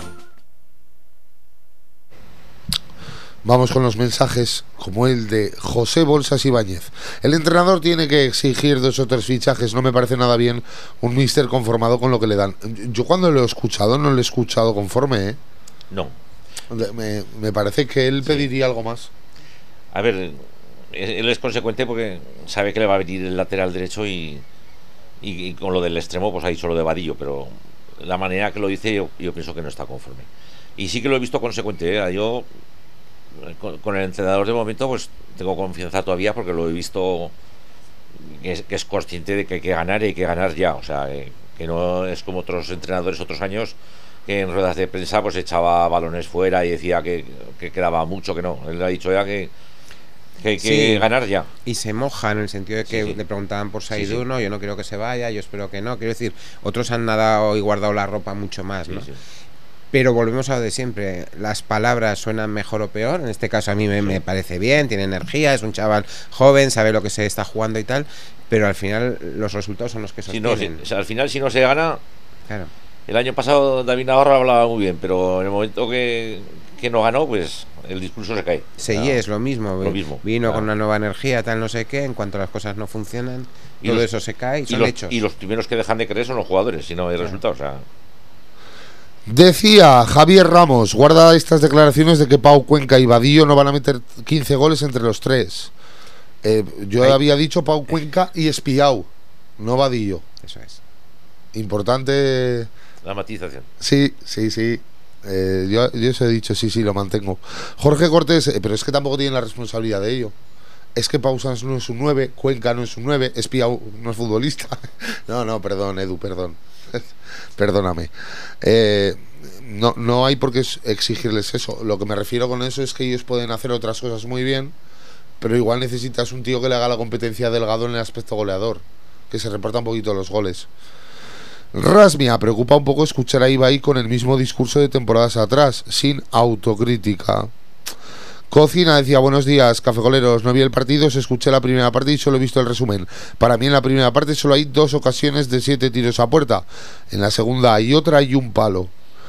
Vamos con los mensajes, como el de José Bolsas Ibáñez. El entrenador tiene que exigir dos o tres fichajes. No me parece nada bien un míster conformado con lo que le dan. Yo cuando lo he escuchado, no lo he escuchado conforme, ¿eh? No. Me, me parece que él pediría algo más. A ver, él es consecuente porque sabe que le va a venir el lateral derecho y, y, y con lo del extremo pues ha dicho lo de Vadillo, pero la manera que lo dice yo, yo pienso que no está conforme. Y sí que lo he visto consecuente, ¿eh? Yo con, con el entrenador de momento pues tengo confianza todavía porque lo he visto que es, que es consciente de que hay que ganar y hay que ganar ya, o sea, que, que no es como otros entrenadores otros años que en ruedas de prensa pues echaba balones fuera y decía que, que quedaba mucho, que no, él ha dicho ya que que hay que sí, ganar ya. Y se moja en el sentido de que sí, sí. le preguntaban por Saidou, sí, sí. no, yo no quiero que se vaya, yo espero que no. Quiero decir, otros han nadado y guardado la ropa mucho más, sí, ¿no? Sí. Pero volvemos a lo de siempre, las palabras suenan mejor o peor. En este caso a mí me, sí. me parece bien, tiene energía, es un chaval joven, sabe lo que se está jugando y tal, pero al final los resultados son los que sostienen. Si no, si, o sea, al final si no se gana, claro. El año pasado David Navarro hablaba muy bien, pero en el momento que, que no ganó, pues el discurso se cae. Seguí, es lo mismo. Lo mismo. Vino claro. con una nueva energía, tal no sé qué, en cuanto las cosas no funcionan, y todo los, eso se cae y son los, hechos. Y los primeros que dejan de creer son los jugadores, si no hay claro. resultados. O sea. Decía Javier Ramos, guarda estas declaraciones de que Pau Cuenca y Vadillo no van a meter quince goles entre los tres. Eh, yo Ay. había dicho Pau Cuenca y Espiau, no Vadillo. Eso es. Importante... La matización. Sí, sí, sí. Eh, yo, yo os he dicho, sí, sí, lo mantengo. Jorge Cortés, eh, pero es que tampoco tienen la responsabilidad de ello. Es que Pau Sanz no es un nueve, Cuenca no es un nueve, Espiau no es futbolista. No, no, perdón, Edu, perdón. Perdóname. Eh, no, no hay por qué exigirles eso. Lo que me refiero con eso es que ellos pueden hacer otras cosas muy bien, pero igual necesitas un tío que le haga la competencia a Delgado en el aspecto goleador, que se reparta un poquito los goles. Rasmia, preocupa un poco escuchar a Ibai con el mismo discurso de temporadas atrás, sin autocrítica. Cocina decía, buenos días, cafegoleros, no vi el partido, se escuché la primera parte y solo he visto el resumen. Para mí en la primera parte solo hay dos ocasiones de siete tiros a puerta. En la segunda hay otra y un palo.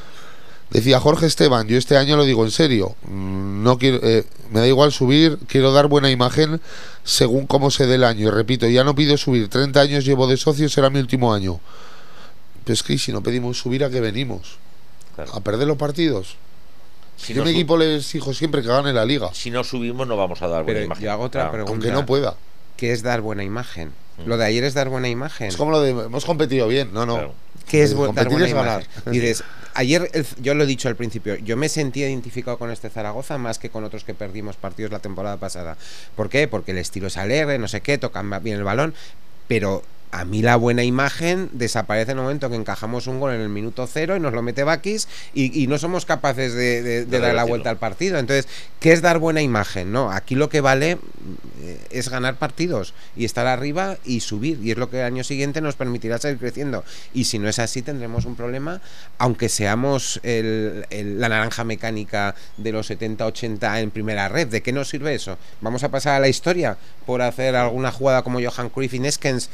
Decía Jorge Esteban, yo este año lo digo en serio, no quiero, eh, me da igual subir, quiero dar buena imagen según cómo se dé el año. Y repito, ya no pido subir, treinta años llevo de socio, será mi último año. Pero es que si no pedimos subir, ¿a qué venimos? Claro. ¿A perder los partidos? Si yo a mi equipo le exijo siempre que gane la liga. Si no subimos no vamos a dar buena Pero imagen. Yo hago otra claro. pregunta. Aunque no pueda. ¿Qué es dar buena imagen? Mm. Lo de ayer es dar buena imagen. Es como lo de hemos competido bien. No, no. Claro. ¿Qué es bu- dar buena es imagen? Dices, ayer el, yo lo he dicho al principio, yo me sentí identificado con este Zaragoza más que con otros que perdimos partidos la temporada pasada. ¿Por qué? Porque el estilo es alegre, no sé qué, tocan bien el balón, pero a mí la buena imagen desaparece en el momento que encajamos un gol en el minuto cero y nos lo mete Bakis y, y no somos capaces de, de, de dar la vuelta al partido. Entonces, ¿qué es dar buena imagen? No, aquí lo que vale es ganar partidos y estar arriba y subir, y es lo que el año siguiente nos permitirá seguir creciendo. Y si no es así tendremos un problema, aunque seamos el, el, la naranja mecánica de los setenta ochenta en primera red. ¿De qué nos sirve eso? ¿Vamos a pasar a la historia por hacer alguna jugada como Johan Cruyff y Neskens en esta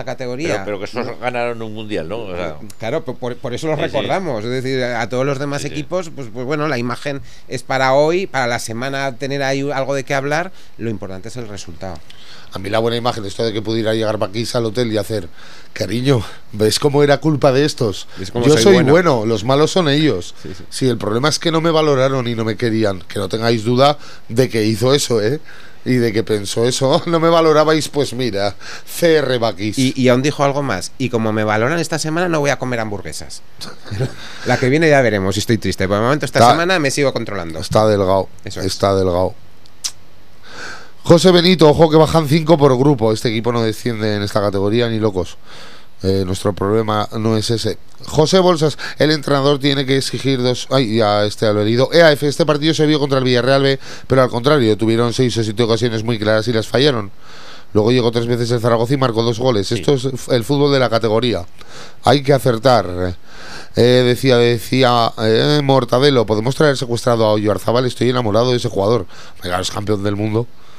esta categoría. Pero, pero que esos ganaron un mundial, ¿no? O sea, claro, por, por eso los sí, recordamos. Sí. Es decir, a todos los demás sí, equipos, pues, pues bueno, la imagen es para hoy, para la semana tener ahí algo de qué hablar. Lo importante es el resultado. A mí la buena imagen, esto de que pudiera llegar Bakis al hotel y hacer, cariño, ¿ves cómo era culpa de estos? Yo soy, soy bueno. bueno, los malos son ellos. Sí, sí. Sí, el problema es que no me valoraron y no me querían. Que no tengáis duda de que hizo eso, ¿eh? Y de que pensó eso, no me valorabais, pues mira, C R Bakis. Y, y aún dijo algo más, y como me valoran esta semana no voy a comer hamburguesas. La que viene ya veremos, y estoy triste. Por el momento esta está, semana me sigo controlando. Está delgado, eso es. Está delgado. José Benito, ojo que bajan cinco por grupo. Este equipo no desciende en esta categoría ni locos. Eh, nuestro problema no es ese. José Bolsas, el entrenador tiene que exigir dos. Ay, ya este lo he leído. E A F, este partido se vio contra el Villarreal B, pero al contrario, tuvieron seis o siete ocasiones muy claras y las fallaron. Luego llegó tres veces el Zaragoza y marcó dos goles. Sí. Esto es el fútbol de la categoría. Hay que acertar. Eh, decía, decía eh, Mortadelo, podemos traer secuestrado a Oyarzabal. Estoy enamorado de ese jugador. Venga, es campeón del mundo.